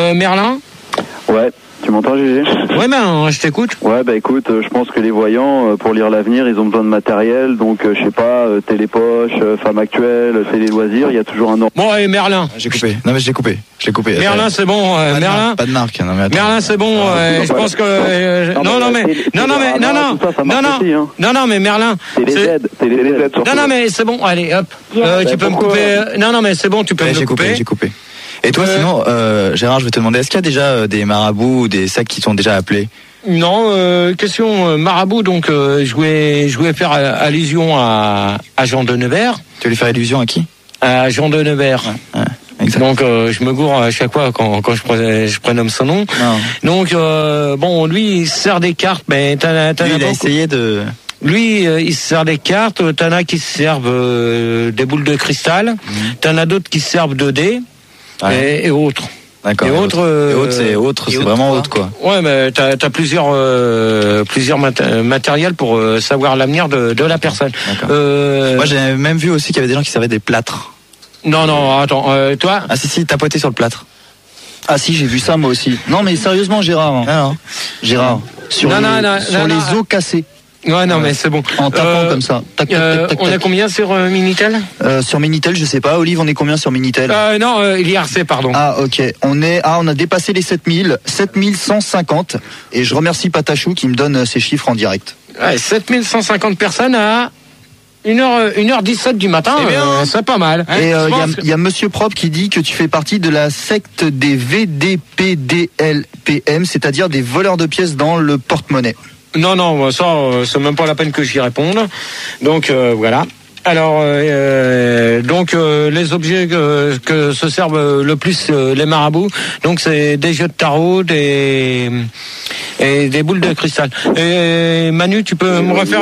Ouais. Tu m'entends, Gégé ? Ouais, je t'écoute. Ouais, écoute, je pense que les voyants, pour lire l'avenir, ils ont besoin de matériel, donc je sais pas, télépoche, femme actuelle, télé loisirs, il y a toujours un nom. Bon, allez, Merlin. J'ai coupé. Non mais je l'ai coupé. Merlin, c'est bon. Merlin. Pas de marque. Non mais attends. Merlin, c'est bon. Je pense que non mais Merlin. Télé-Z. Non mais c'est bon. Allez, hop. Tu peux me couper. Non mais c'est bon, tu peux me couper. J'ai coupé. Et toi, sinon, Gérard, je vais te demander, est-ce qu'il y a déjà des marabouts ou des sectes qui sont déjà appelés ? Non, question marabout, donc je voulais faire allusion à Jean de Nevers. Tu voulais faire allusion à qui ? À Jean de Nevers. Exact. Donc je me gourre à chaque fois quand je prénomme son nom. Non. Donc bon, lui il sert des cartes, mais il a essayé de... Lui, il se sert des cartes, t'en as qui se servent des boules de cristal, t'en as d'autres qui se servent de dés. Et autres. D'accord. C'est vraiment autre quoi. Ouais, mais t'as plusieurs matériels pour savoir l'avenir de la personne. Moi, j'ai même vu aussi qu'il y avait des gens qui servaient des plâtres. Non, attends, toi ? Ah si, tapoter sur le plâtre. Ah si, j'ai vu ça moi aussi. Non, mais sérieusement, Gérard. Gérard. Sur les os cassés. Ouais, non, mais c'est bon. En tapant comme ça. Tac, on est combien sur Minitel ? Sur Minitel, je sais pas. Olive, on est combien sur Minitel ? Non, l'IRC, pardon. Ah, ok. On a dépassé les 7000, 7150. Et je remercie Patachou qui me donne ces chiffres en direct. Ouais, 7150 personnes à 1h17 du matin, c'est pas mal. Et il y a Monsieur Propre qui dit que tu fais partie de la secte des VDPDLPM, c'est-à-dire des voleurs de pièces dans le porte-monnaie. Non, ça, c'est même pas la peine que j'y réponde. Donc, voilà. Alors, les objets que se servent le plus les marabouts, donc c'est des jeux de tarot, et des boules de cristal. Et Manu, tu peux me refaire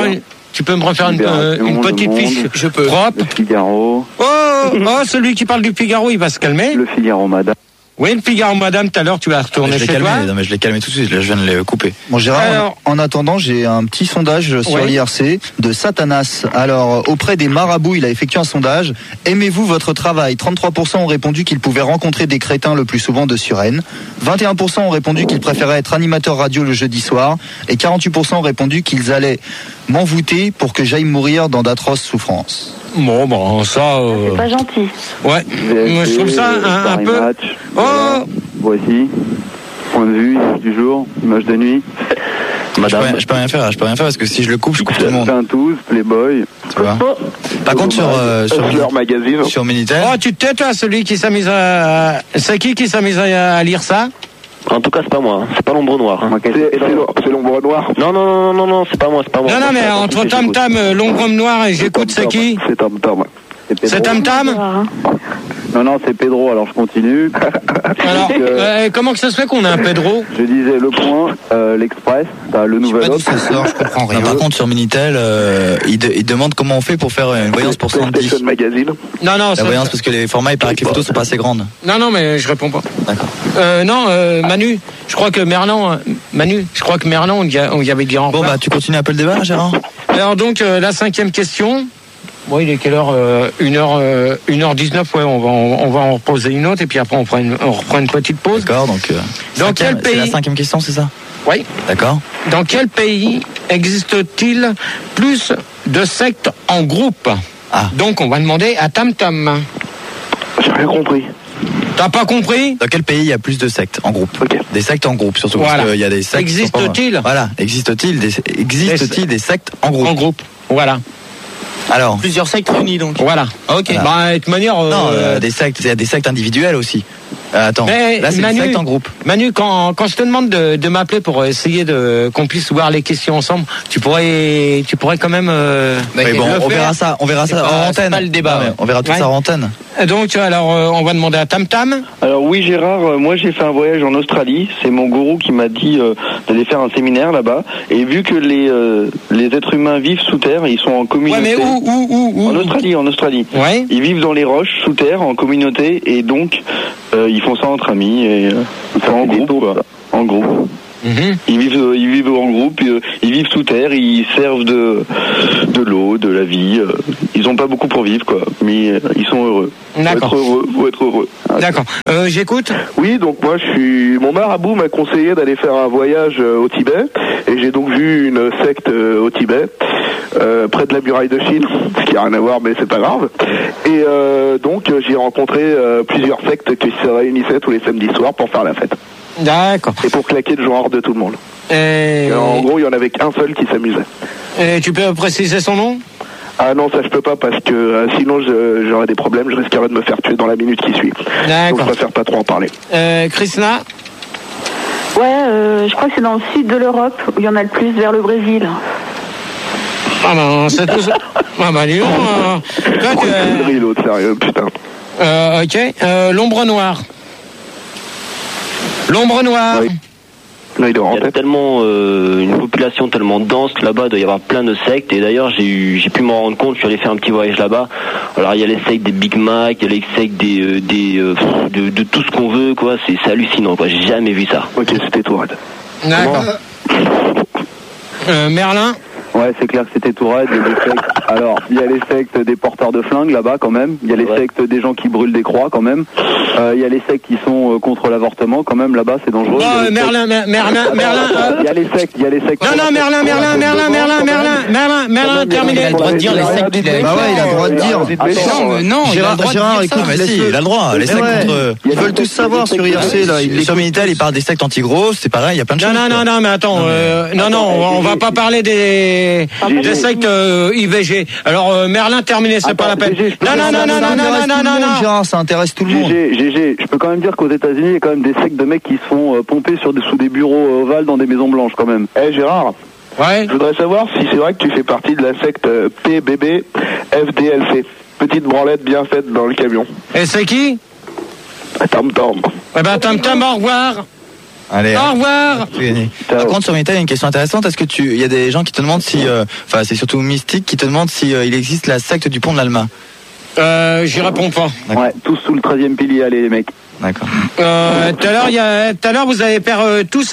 une petite fiche. Je peux. Propre. Le Figaro. Oh, celui qui parle du Figaro, il va se calmer. Le Figaro, madame. Oui, le Figaro, madame, tout à l'heure, tu vas retourner chez toi. Non, mais je l'ai calmé tout de suite, là, je viens de le couper. Bon, Gérard, en attendant, j'ai un petit sondage sur l'IRC de Satanas. Alors, auprès des marabouts, il a effectué un sondage. Aimez-vous votre travail ? 33% ont répondu qu'ils pouvaient rencontrer des crétins le plus souvent de Suresnes. 21% ont répondu qu'ils préféraient être animateurs radio le jeudi soir. Et 48% ont répondu qu'ils allaient m'envoûter pour que j'aille mourir dans d'atroces souffrances. Bon, ça... C'est pas gentil. Ouais, moi je trouve ça un peu... Match. Oh Voici, point de vue du jour, image de nuit. Madame. Je peux rien faire parce que si je le coupe, je coupe tout le monde. 12, Playboy. Tu vois. Par contre, sur magazine. Sur Minitel... Oh, tu te tais, toi, celui qui s'amuse à... C'est qui s'amuse à lire ça ? En tout cas, c'est pas moi. C'est pas l'ombre noire. C'est l'ombre noire. Non, c'est pas moi. Non, mais entre Tam Tam, l'ombre noire et j'écoute, c'est qui ? C'est Tam Tam. C'est Tam Tam ? Non, c'est Pedro, alors je continue. Alors, comment que ça se fait qu'on a un Pedro ? Je disais Le Point, l'Express, t'as le Nouvel Obs. Je comprends rien. Par contre, sur Minitel, il demande comment on fait pour faire une voyance pour 110. Magazine. Non, la voyance, parce que les formats, il paraît que les photos sont pas assez grandes. Non, mais je réponds pas. D'accord. Manu, je crois que Merlin, on y avait dit en Bon, bah, tu continues un peu le débat, là, Gérard ? Alors, donc, la 5e question. Bon, il est quelle heure 1h19, ouais, on va en reposer une autre et puis après on reprend une petite pause. D'accord, donc dans quel pays... C'est la 5e question, c'est ça ? Oui. D'accord. Dans quel pays existe-t-il plus de sectes en groupe ? Donc on va demander à Tam Tam. J'ai rien compris. T'as pas compris? Dans quel pays il y a plus de sectes en groupe? Des sectes en groupe, surtout. Voilà. Parce qu'il y a des sectes. Existe-t-il? Voilà. Existe-t-il des sectes en groupe? En groupe. Voilà. Alors. Plusieurs sectes réunies, donc. Voilà. Ok. Voilà. Bah, de toute manière. Non, des sectes, il y a des sectes individuelles aussi. Attends. Mais là, c'est Manu, des sectes en groupe. Manu, quand je te demande de m'appeler pour essayer qu'on puisse voir les questions ensemble, tu pourrais quand même. Mais bon, on verra ça en antenne. C'est pas le débat. Ouais. On verra tout ça en antenne. Donc, alors, on va demander à Tam Tam. Alors oui, Gérard, moi j'ai fait un voyage en Australie. C'est mon gourou qui m'a dit d'aller faire un séminaire là-bas. Et vu que les êtres humains vivent sous terre, ils sont en communauté. Ouais, mais où? En Australie. Ouais. Ils vivent dans les roches sous terre en communauté et donc ils font ça entre amis et en groupe. Quoi. En groupe. Mm-hmm. Ils vivent en groupe, ils vivent sous terre, ils servent de l'eau, de la vie. Ils ont pas beaucoup pour vivre, quoi, mais ils sont heureux. D'accord. Faut être heureux. D'accord. J'écoute. Oui, donc moi mon marabout m'a conseillé d'aller faire un voyage au Tibet et j'ai donc vu une secte au Tibet. Près de la muraille de Chine, ce qui n'a rien à voir, mais c'est pas grave. Et donc j'ai rencontré plusieurs sectes qui se réunissaient tous les samedis soirs pour faire la fête. D'accord. Et pour claquer le genre de tout le monde. Et en gros, il y en avait qu'un seul qui s'amusait. Et tu peux préciser son nom? Ah non, ça je peux pas parce que sinon j'aurais des problèmes, je risquerais de me faire tuer dans la minute qui suit. D'accord. Donc je préfère pas trop en parler. Krishna? Ouais, je crois que c'est dans le sud de l'Europe où il y en a le plus, vers le Brésil. Ah ben, c'est tout ça. Ah ben, dis donc. C'est l'autre, sérieux, putain. Ok. L'ombre noire. L'ombre noire. Oui. Là, il y a tellement une population tellement dense là-bas, il doit y avoir plein de sectes. Et d'ailleurs, j'ai pu m'en rendre compte. Je suis allé faire un petit voyage là-bas. Alors, il y a les sectes des Big Mac, il y a les sectes de tout ce qu'on veut, quoi. C'est hallucinant, quoi. J'ai jamais vu ça. Ok, c'était tout, Red. D'accord. Merlin. Ouais, c'est clair que c'était tout raide. Alors, il y a les sectes des porteurs de flingues là-bas quand même. Il y a les sectes des gens qui brûlent des croix quand même. Il y a les sectes qui sont contre l'avortement quand même là-bas, c'est dangereux. Merlin. Il y a les sectes. Non, Merlin, terminé. Il a le droit de dire les sectes qu'il a. Bah ouais, il a le droit de dire. Non, Gérard, écoute, il a le droit. Les sectes contre. Ils veulent tous savoir sur IRC là. Sur Minitel, il parle des sectes anti-grosses, c'est pareil, il y a plein de choses. Non, mais attends. On va pas parler des sectes IVG. Alors Merlin, terminé, c'est pas la peine. Non. Gérard, ça intéresse tout le monde. GG, je peux quand même dire qu'aux États-Unis, il y a quand même des sectes de mecs qui se font pomper sous des bureaux ovales dans des maisons blanches quand même. Gérard. Ouais. Je voudrais savoir si c'est vrai que tu fais partie de la secte PBB FDLC. Petite branlette bien faite dans le camion. Et c'est qui? Tam Tam. Eh ben Tam Tam, au revoir. Allez, au revoir. Par contre, sur Minitel, il y a une question intéressante. Est-ce que il y a des gens qui te demandent si, enfin, c'est surtout Mystique qui te demande si il existe la secte du pont de l'Alma? J'y réponds pas. Ouais, tous sous le 13e pilier, allez les mecs. D'accord. Tout à l'heure, vous allez faire tous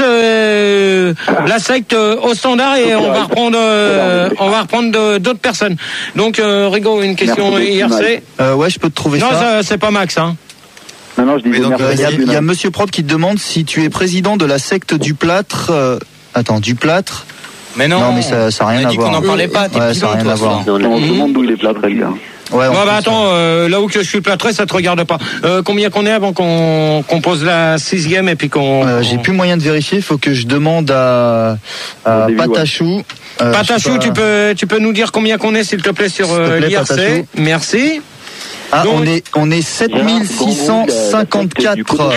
la secte au standard et on va reprendre d'autres personnes. Donc, Rigo, une question IRC. Ouais, je peux te trouver ça. Non, c'est pas Max, hein. Non, je dis il y a Monsieur Prop qui te demande si tu es président de la secte du plâtre. Du plâtre. Mais non. Non, mais ça n'a rien à voir. On n'en parlait pas. Ouais, ça n'a rien à voir. Non, tout le monde d'où il est plâtré, le gars. Ouais, attends, là où que je suis plâtré, ça te regarde pas. Combien qu'on est avant qu'on pose la 6e et puis qu'on... J'ai plus moyen de vérifier, il faut que je demande à Patachou. Patachou, tu peux nous dire combien qu'on est, s'il te plaît, sur l'IRC. Merci. Ah, donc, on est 7654.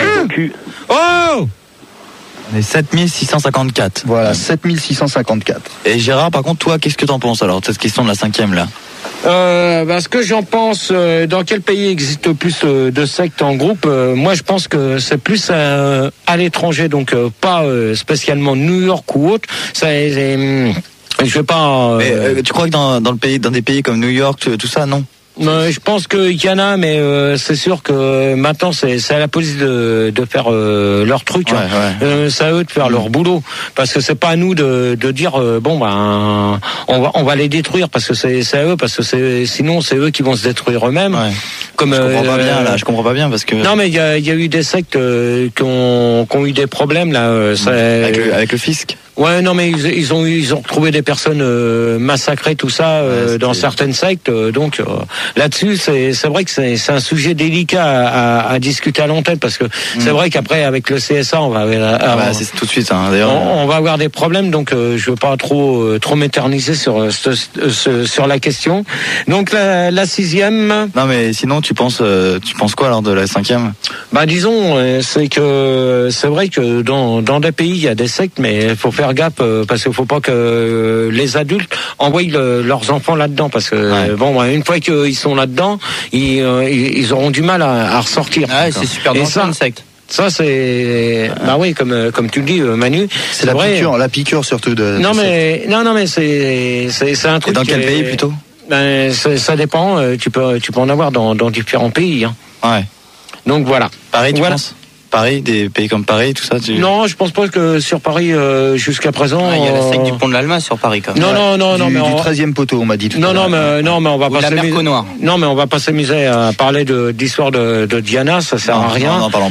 Oh! On est 7654. Voilà, 7654. Et Gérard, par contre, toi, qu'est-ce que t'en penses alors de cette question de la 5e là? Ce que j'en pense, dans quel pays existe plus de sectes en groupe? Moi, je pense que c'est plus à l'étranger, donc pas spécialement New York ou autre. Je vais pas. Mais tu crois que dans des pays comme New York, tout ça, non? Je pense qu'il y en a, mais c'est sûr que maintenant c'est à la police de faire leur truc. Ouais. C'est à eux de faire leur boulot, parce que c'est pas à nous de dire on va les détruire, parce que c'est à eux, parce que sinon c'est eux qui vont se détruire eux-mêmes. Ouais. Comme je comprends pas bien parce que. Non, mais il y a eu des sectes qui ont eu des problèmes là. Avec le fisc. Ouais, non, mais ils ont retrouvé des personnes massacrées, tout ça, dans certaines sectes. Donc là-dessus, c'est vrai que c'est un sujet délicat à discuter à l'antenne, parce que c'est vrai qu'après, avec le CSA, on va c'est tout de suite. Hein, d'ailleurs, on va avoir des problèmes. Donc je veux pas trop m'éterniser sur la question. Donc la 6e. Non, mais sinon, tu penses quoi alors de la 5e? Bah disons, c'est vrai que dans des pays il y a des sectes, mais il faut faire gaffe parce qu'il faut pas que les adultes envoient leurs enfants là-dedans, parce que bon, une fois qu'ils sont là-dedans, ils auront du mal à ressortir. Ah, c'est super dangereux une secte. Ça c'est bah oui, comme tu le dis, Manu, c'est la piqûre surtout de. Non mais c'est un truc. Et dans quel pays plutôt? Ben ça dépend. Tu peux en avoir dans différents pays. Hein. Ouais. Donc voilà. Paris, tu penses? Paris, des pays comme Paris, tout ça. Non, je pense pas que sur Paris jusqu'à présent. Il y a la secte du pont de l'Alma sur Paris quand même. Non, mais du 13e poteau, on m'a dit. Non, mais on va pas s'amuser. Non, mais on va pas s'amuser à parler d'histoire de Diana, ça sert à rien. Non,